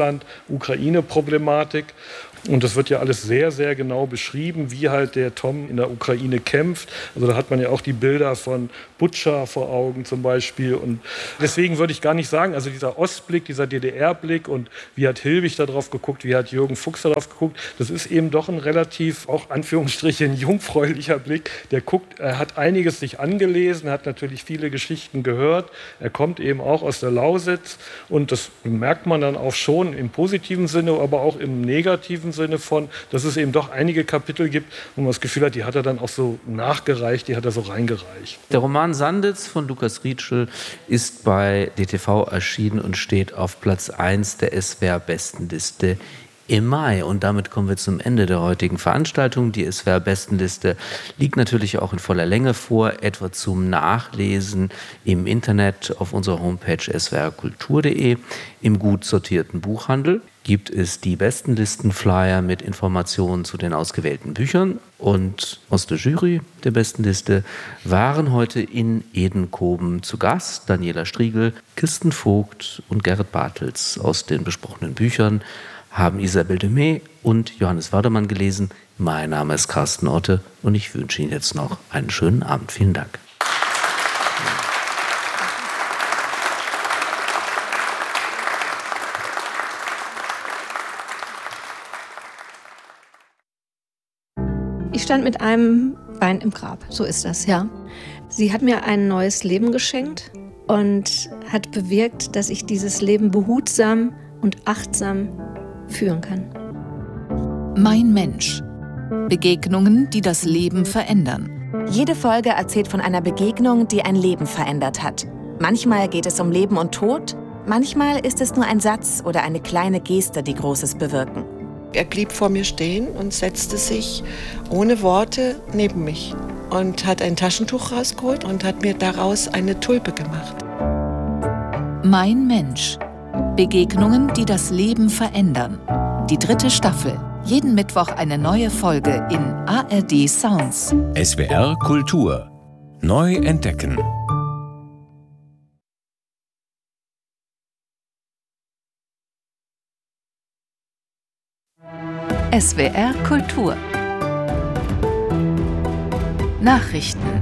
Russland-Ukraine-Problematik. Und das wird ja alles sehr, sehr genau beschrieben, wie halt der Tom in der Ukraine kämpft. Also da hat man ja auch die Bilder von Butscha vor Augen zum Beispiel. Und deswegen würde ich gar nicht sagen, also dieser Ostblick, dieser DDR-Blick und wie hat Hilbig da drauf geguckt, wie hat Jürgen Fuchs da drauf geguckt, das ist eben doch ein relativ, auch Anführungsstrichen, jungfräulicher Blick. Der guckt, er hat einiges sich angelesen, er hat natürlich viele Geschichten gehört. Er kommt eben auch aus der Lausitz und das merkt man dann auch schon im positiven Sinne, aber auch im negativen Sinne von, dass es eben doch einige Kapitel gibt, wo man das Gefühl hat, die hat er dann auch so nachgereicht, die hat er so reingereicht. Der Roman Sanditz von Lukas Rietschel ist bei DTV erschienen und steht auf Platz 1 der SWR-Bestenliste im Mai. Und damit kommen wir zum Ende der heutigen Veranstaltung. Die SWR-Bestenliste liegt natürlich auch in voller Länge vor, etwa zum Nachlesen im Internet auf unserer Homepage swrkultur.de. Im gut sortierten Buchhandel gibt es die Bestenlistenflyer mit Informationen zu den ausgewählten Büchern. Und aus der Jury der Bestenliste waren heute in Edenkoben zu Gast Daniela Striegel, Kirsten Vogt und Gerrit Bartels. Aus den besprochenen Büchern haben Isabelle Demey und Johannes Wadermann gelesen. Mein Name ist Carsten Otte und ich wünsche Ihnen jetzt noch einen schönen Abend. Vielen Dank. Ich stand mit einem Bein im Grab, so ist das, ja. Sie hat mir ein neues Leben geschenkt und hat bewirkt, dass ich dieses Leben behutsam und achtsam führen kann. Mein Mensch. Begegnungen, die das Leben verändern. Jede Folge erzählt von einer Begegnung, die ein Leben verändert hat. Manchmal geht es um Leben und Tod, manchmal ist es nur ein Satz oder eine kleine Geste, die Großes bewirken. Er blieb vor mir stehen und setzte sich ohne Worte neben mich und hat ein Taschentuch rausgeholt und hat mir daraus eine Tulpe gemacht. Mein Mensch. Begegnungen, die das Leben verändern. Die 3. Staffel. Jeden Mittwoch eine neue Folge in ARD Sounds. SWR Kultur. Neu entdecken. SWR Kultur. Nachrichten.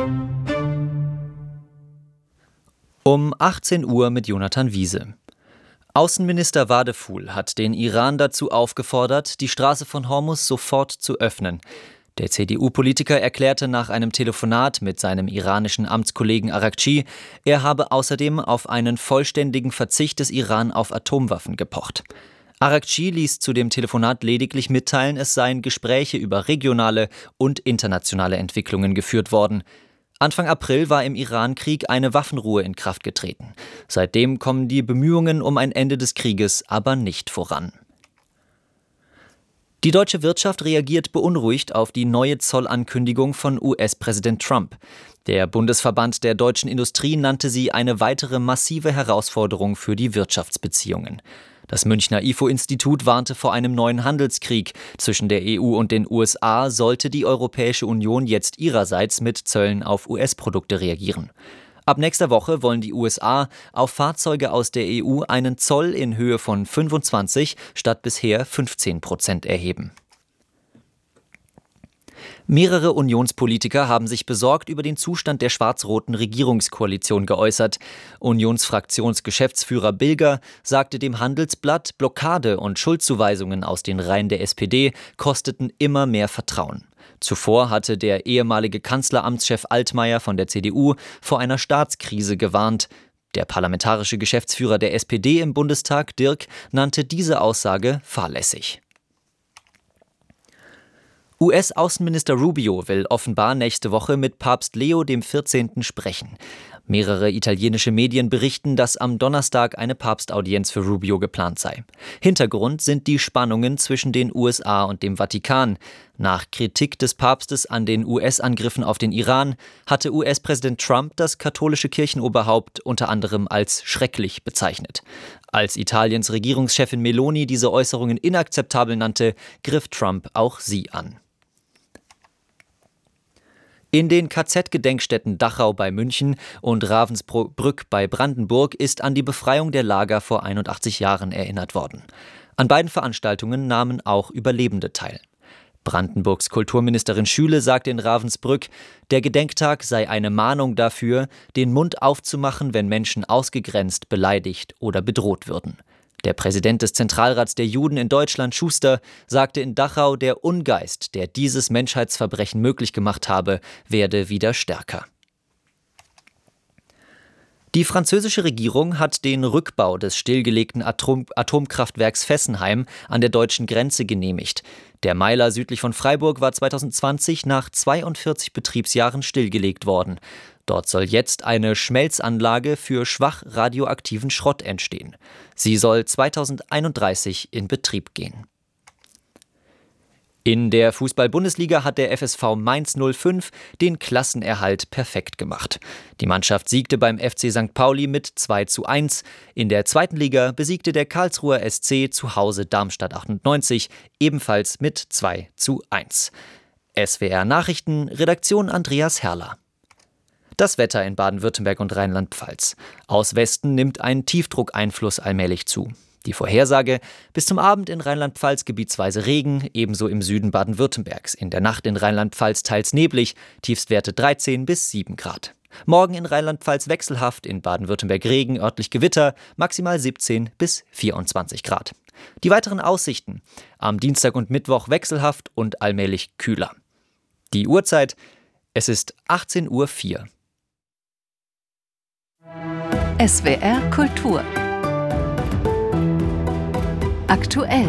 Um 18 Uhr mit Jonathan Wiese. Außenminister Wadefuhl hat den Iran dazu aufgefordert, die Straße von Hormuz sofort zu öffnen. Der CDU-Politiker erklärte nach einem Telefonat mit seinem iranischen Amtskollegen Araghchi, er habe außerdem auf einen vollständigen Verzicht des Iran auf Atomwaffen gepocht. Araghchi ließ zu dem Telefonat lediglich mitteilen, es seien Gespräche über regionale und internationale Entwicklungen geführt worden. Anfang April war im Iran-Krieg eine Waffenruhe in Kraft getreten. Seitdem kommen die Bemühungen um ein Ende des Krieges aber nicht voran. Die deutsche Wirtschaft reagiert beunruhigt auf die neue Zollankündigung von US-Präsident Trump. Der Bundesverband der deutschen Industrie nannte sie eine weitere massive Herausforderung für die Wirtschaftsbeziehungen. Das Münchner IFO-Institut warnte vor einem neuen Handelskrieg. Zwischen der EU und den USA sollte die Europäische Union jetzt ihrerseits mit Zöllen auf US-Produkte reagieren. Ab nächster Woche wollen die USA auf Fahrzeuge aus der EU einen Zoll in Höhe von 25 statt bisher 15% erheben. Mehrere Unionspolitiker haben sich besorgt über den Zustand der schwarz-roten Regierungskoalition geäußert. Unionsfraktionsgeschäftsführer Bilger sagte dem Handelsblatt, Blockade und Schuldzuweisungen aus den Reihen der SPD kosteten immer mehr Vertrauen. Zuvor hatte der ehemalige Kanzleramtschef Altmaier von der CDU vor einer Staatskrise gewarnt. Der parlamentarische Geschäftsführer der SPD im Bundestag, Dirk, nannte diese Aussage fahrlässig. US-Außenminister Rubio will offenbar nächste Woche mit Papst Leo XIV. Sprechen. Mehrere italienische Medien berichten, dass am Donnerstag eine Papstaudienz für Rubio geplant sei. Hintergrund sind die Spannungen zwischen den USA und dem Vatikan. Nach Kritik des Papstes an den US-Angriffen auf den Iran hatte US-Präsident Trump das katholische Kirchenoberhaupt unter anderem als schrecklich bezeichnet. Als Italiens Regierungschefin Meloni diese Äußerungen inakzeptabel nannte, griff Trump auch sie an. In den KZ-Gedenkstätten Dachau bei München und Ravensbrück bei Brandenburg ist an die Befreiung der Lager vor 81 Jahren erinnert worden. An beiden Veranstaltungen nahmen auch Überlebende teil. Brandenburgs Kulturministerin Schüle sagte in Ravensbrück, der Gedenktag sei eine Mahnung dafür, den Mund aufzumachen, wenn Menschen ausgegrenzt, beleidigt oder bedroht würden. Der Präsident des Zentralrats der Juden in Deutschland, Schuster, sagte in Dachau, der Ungeist, der dieses Menschheitsverbrechen möglich gemacht habe, werde wieder stärker. Die französische Regierung hat den Rückbau des stillgelegten Atomkraftwerks Fessenheim an der deutschen Grenze genehmigt. Der Meiler südlich von Freiburg war 2020 nach 42 Betriebsjahren stillgelegt worden. Dort soll jetzt eine Schmelzanlage für schwach radioaktiven Schrott entstehen. Sie soll 2031 in Betrieb gehen. In der Fußball-Bundesliga hat der FSV Mainz 05 den Klassenerhalt perfekt gemacht. Die Mannschaft siegte beim FC St. Pauli mit 2:1. In der zweiten Liga besiegte der Karlsruher SC zu Hause Darmstadt 98 ebenfalls mit 2:1. SWR Nachrichten, Redaktion Andreas Herrler. Das Wetter in Baden-Württemberg und Rheinland-Pfalz. Aus Westen nimmt ein Tiefdruckeinfluss allmählich zu. Die Vorhersage: bis zum Abend in Rheinland-Pfalz gebietsweise Regen, ebenso im Süden Baden-Württembergs. In der Nacht in Rheinland-Pfalz teils neblig, Tiefstwerte 13 bis 7 Grad. Morgen in Rheinland-Pfalz wechselhaft, in Baden-Württemberg Regen, örtlich Gewitter, maximal 17 bis 24 Grad. Die weiteren Aussichten: am Dienstag und Mittwoch wechselhaft und allmählich kühler. Die Uhrzeit: es ist 18:04 Uhr. SWR Kultur. Aktuell.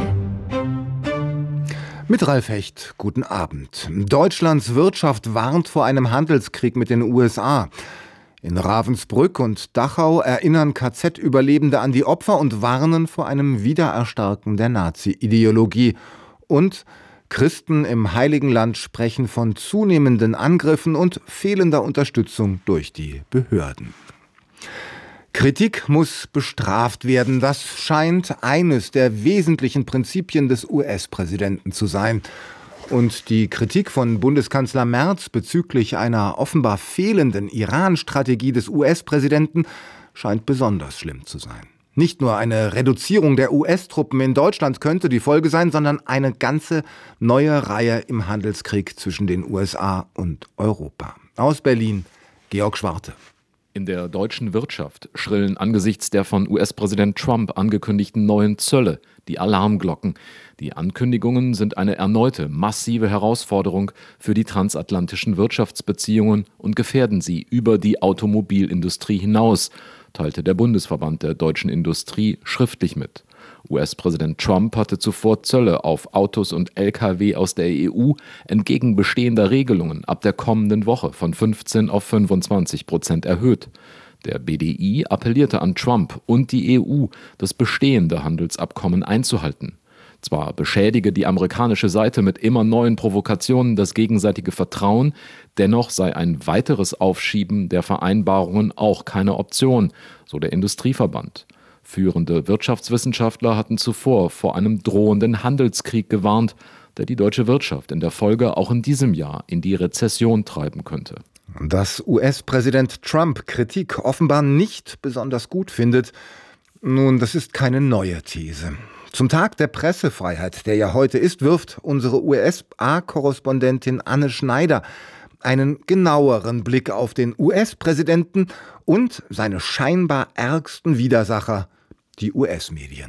Mit Ralf Hecht, guten Abend. Deutschlands Wirtschaft warnt vor einem Handelskrieg mit den USA. In Ravensbrück und Dachau erinnern KZ-Überlebende an die Opfer und warnen vor einem Wiedererstarken der Nazi-Ideologie. Und Christen im Heiligen Land sprechen von zunehmenden Angriffen und fehlender Unterstützung durch die Behörden. Kritik muss bestraft werden. Das scheint eines der wesentlichen Prinzipien des US-Präsidenten zu sein. Und die Kritik von Bundeskanzler Merz bezüglich einer offenbar fehlenden Iran-Strategie des US-Präsidenten scheint besonders schlimm zu sein. Nicht nur eine Reduzierung der US-Truppen in Deutschland könnte die Folge sein, sondern eine ganze neue Reihe im Handelskrieg zwischen den USA und Europa. Aus Berlin, Georg Schwarte. In der deutschen Wirtschaft schrillen angesichts der von US-Präsident Trump angekündigten neuen Zölle die Alarmglocken. Die Ankündigungen sind eine erneute massive Herausforderung für die transatlantischen Wirtschaftsbeziehungen und gefährden sie über die Automobilindustrie hinaus, teilte der Bundesverband der deutschen Industrie schriftlich mit. US-Präsident Trump hatte zuvor Zölle auf Autos und Lkw aus der EU entgegen bestehender Regelungen ab der kommenden Woche von 15% auf 25% erhöht. Der BDI appellierte an Trump und die EU, das bestehende Handelsabkommen einzuhalten. Zwar beschädige die amerikanische Seite mit immer neuen Provokationen das gegenseitige Vertrauen, dennoch sei ein weiteres Aufschieben der Vereinbarungen auch keine Option, so der Industrieverband. Führende Wirtschaftswissenschaftler hatten zuvor vor einem drohenden Handelskrieg gewarnt, der die deutsche Wirtschaft in der Folge auch in diesem Jahr in die Rezession treiben könnte. Dass US-Präsident Trump Kritik offenbar nicht besonders gut findet, nun, das ist keine neue These. Zum Tag der Pressefreiheit, der ja heute ist, wirft unsere USA-Korrespondentin Anne Schneider einen genaueren Blick auf den US-Präsidenten und seine scheinbar ärgsten Widersacher, die US-Medien.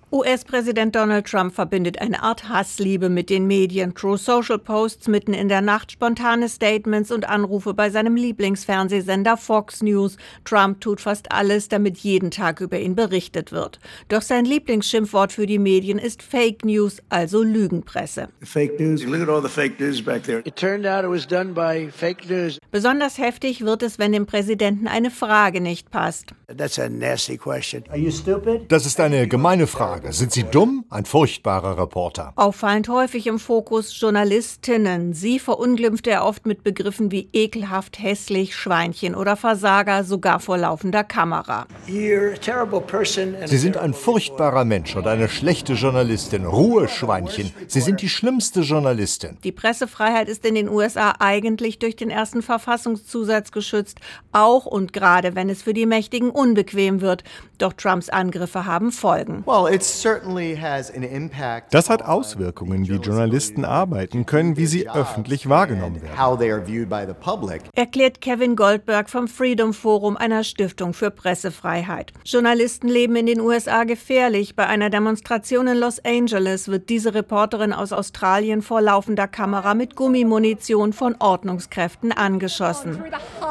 US-Präsident Donald Trump verbindet eine Art Hassliebe mit den Medien. True Social Posts mitten in der Nacht, spontane Statements und Anrufe bei seinem Lieblingsfernsehsender Fox News. Trump tut fast alles, damit jeden Tag über ihn berichtet wird. Doch sein Lieblingsschimpfwort für die Medien ist Fake News, also Lügenpresse. Fake news. Look at all the fake news back there. It turned out it was done by fake news. Besonders heftig wird es, wenn dem Präsidenten eine Frage nicht passt. That's a nasty question. Are you stupid? Das ist eine gemeine Frage. Sind Sie dumm? Ein furchtbarer Reporter. Auffallend häufig im Fokus Journalistinnen. Sie verunglimpft er oft mit Begriffen wie ekelhaft, hässlich, Schweinchen oder Versager, sogar vor laufender Kamera. Sie sind ein furchtbarer Mensch und eine schlechte Journalistin. Ruhe, Schweinchen. Sie sind die schlimmste Journalistin. Die Pressefreiheit ist in den USA eigentlich durch den ersten Verfassungszusatz geschützt, auch und gerade wenn es für die Mächtigen unbequem wird. Doch Trumps Angriffe haben Folgen. Das hat Auswirkungen, wie Journalisten arbeiten können, wie sie öffentlich wahrgenommen werden. Erklärt Kevin Goldberg vom Freedom Forum, einer Stiftung für Pressefreiheit. Journalisten leben in den USA gefährlich. Bei einer Demonstration in Los Angeles wird diese Reporterin aus Australien vor laufender Kamera mit Gummimunition von Ordnungskräften angeschossen.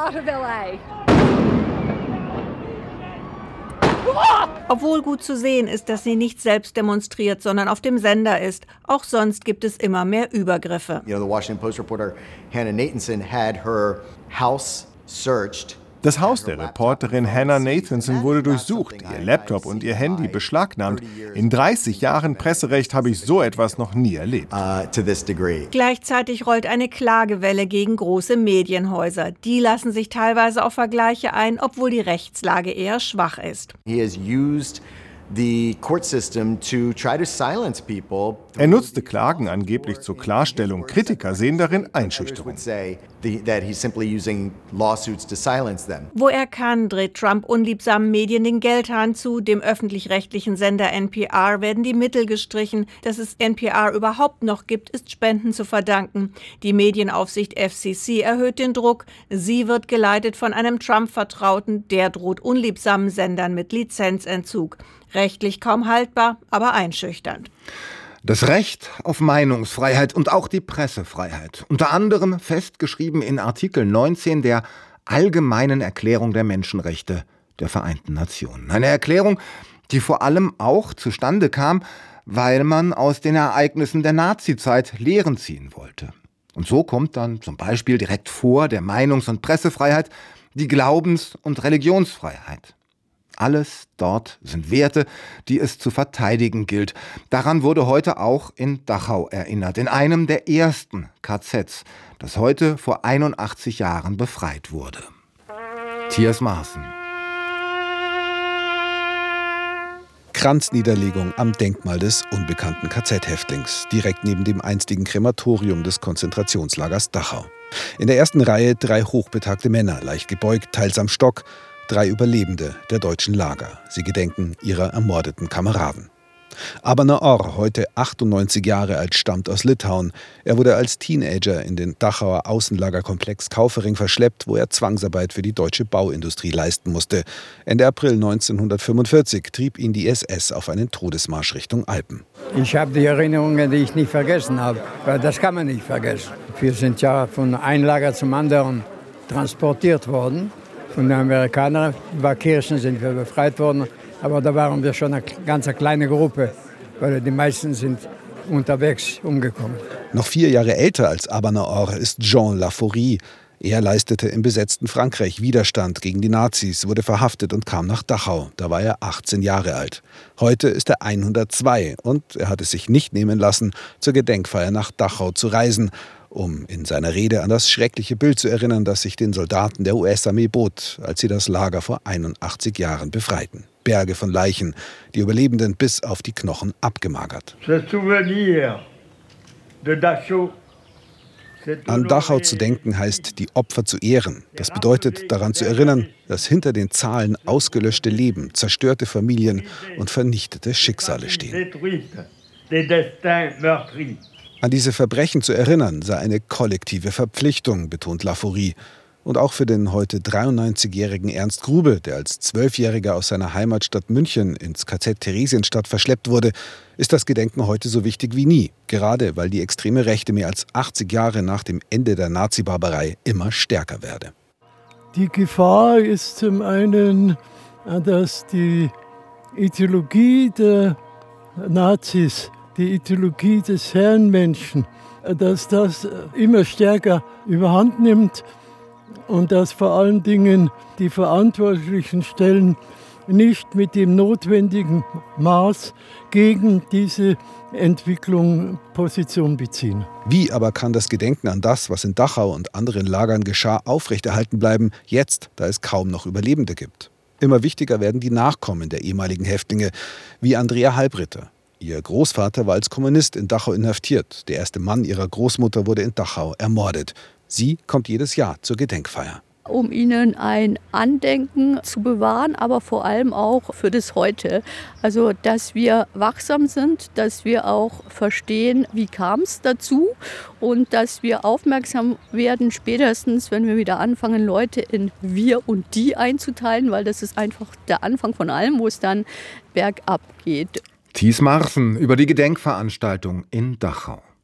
Obwohl gut zu sehen ist, dass sie nicht selbst demonstriert, sondern auf dem Sender ist. Auch sonst gibt es immer mehr Übergriffe. The Washington Post reporter Hannah Nathanson had her house searched. Das Haus der Reporterin Hannah Nathanson wurde durchsucht, ihr Laptop und ihr Handy beschlagnahmt. In 30 Jahren Presserecht habe ich so etwas noch nie erlebt. Gleichzeitig rollt eine Klagewelle gegen große Medienhäuser. Die lassen sich teilweise auf Vergleiche ein, obwohl die Rechtslage eher schwach ist. Er nutzte Klagen angeblich zur Klarstellung. Kritiker sehen darin Einschüchterung. Wo er kann, dreht Trump unliebsamen Medien den Geldhahn zu. Dem öffentlich-rechtlichen Sender NPR werden die Mittel gestrichen. Dass es NPR überhaupt noch gibt, ist Spenden zu verdanken. Die Medienaufsicht FCC erhöht den Druck. Sie wird geleitet von einem Trump-Vertrauten. Der droht unliebsamen Sendern mit Lizenzentzug. Rechtlich kaum haltbar, aber einschüchternd. Das Recht auf Meinungsfreiheit und auch die Pressefreiheit. Unter anderem festgeschrieben in Artikel 19 der Allgemeinen Erklärung der Menschenrechte der Vereinten Nationen. Eine Erklärung, die vor allem auch zustande kam, weil man aus den Ereignissen der Nazizeit Lehren ziehen wollte. Und so kommt dann zum Beispiel direkt vor der Meinungs- und Pressefreiheit die Glaubens- und Religionsfreiheit. Alles dort sind Werte, die es zu verteidigen gilt. Daran wurde heute auch in Dachau erinnert, in einem der ersten KZs, das heute vor 81 Jahren befreit wurde. Thiers Maaßen. Kranzniederlegung am Denkmal des unbekannten KZ-Häftlings, direkt neben dem einstigen Krematorium des Konzentrationslagers Dachau. In der ersten Reihe 3 hochbetagte Männer, leicht gebeugt, teils am Stock, 3 Überlebende der deutschen Lager. Sie gedenken ihrer ermordeten Kameraden. Abner Orr, heute 98 Jahre alt, stammt aus Litauen. Er wurde als Teenager in den Dachauer Außenlagerkomplex Kaufering verschleppt, wo er Zwangsarbeit für die deutsche Bauindustrie leisten musste. Ende April 1945 trieb ihn die SS auf einen Todesmarsch Richtung Alpen. Ich habe die Erinnerungen, die ich nicht vergessen habe, weil das kann man nicht vergessen. Wir sind ja von einem Lager zum anderen transportiert worden. Von den Amerikanern, über Kirchen sind wir befreit worden, aber da waren wir schon eine ganz kleine Gruppe, weil die meisten sind unterwegs umgekommen. Noch 4 Jahre älter als Abner Orr ist Jean Laforie. Er leistete im besetzten Frankreich Widerstand gegen die Nazis, wurde verhaftet und kam nach Dachau. Da war er 18 Jahre alt. Heute ist er 102 und er hat es sich nicht nehmen lassen, zur Gedenkfeier nach Dachau zu reisen, um in seiner Rede an das schreckliche Bild zu erinnern, das sich den Soldaten der US-Armee bot, als sie das Lager vor 81 Jahren befreiten. Berge von Leichen, die Überlebenden bis auf die Knochen abgemagert. An Dachau zu denken heißt, die Opfer zu ehren. Das bedeutet, daran zu erinnern, dass hinter den Zahlen ausgelöschte Leben, zerstörte Familien und vernichtete Schicksale stehen. An diese Verbrechen zu erinnern, sei eine kollektive Verpflichtung, betont Laforie. Und auch für den heute 93-jährigen Ernst Grube, der als 12-Jähriger aus seiner Heimatstadt München ins KZ Theresienstadt verschleppt wurde, ist das Gedenken heute so wichtig wie nie. Gerade weil die extreme Rechte mehr als 80 Jahre nach dem Ende der Nazi-Barbarei immer stärker werde. Die Gefahr ist zum einen, dass die Ideologie der Nazis, die Ideologie des Herrenmenschen, dass das immer stärker überhand nimmt und dass vor allen Dingen die verantwortlichen Stellen nicht mit dem notwendigen Maß gegen diese Entwicklung Position beziehen. Wie aber kann das Gedenken an das, was in Dachau und anderen Lagern geschah, aufrechterhalten bleiben, jetzt, da es kaum noch Überlebende gibt? Immer wichtiger werden die Nachkommen der ehemaligen Häftlinge, wie Andrea Halbritter. Ihr Großvater war als Kommunist in Dachau inhaftiert. Der erste Mann ihrer Großmutter wurde in Dachau ermordet. Sie kommt jedes Jahr zur Gedenkfeier. Um ihnen ein Andenken zu bewahren, aber vor allem auch für das Heute. Also, dass wir wachsam sind, dass wir auch verstehen, wie kam es dazu und dass wir aufmerksam werden, spätestens, wenn wir wieder anfangen, Leute in wir und die einzuteilen, weil das ist einfach der Anfang von allem, wo es dann bergab geht. Thies Marsen über die Gedenkveranstaltung in Dachau.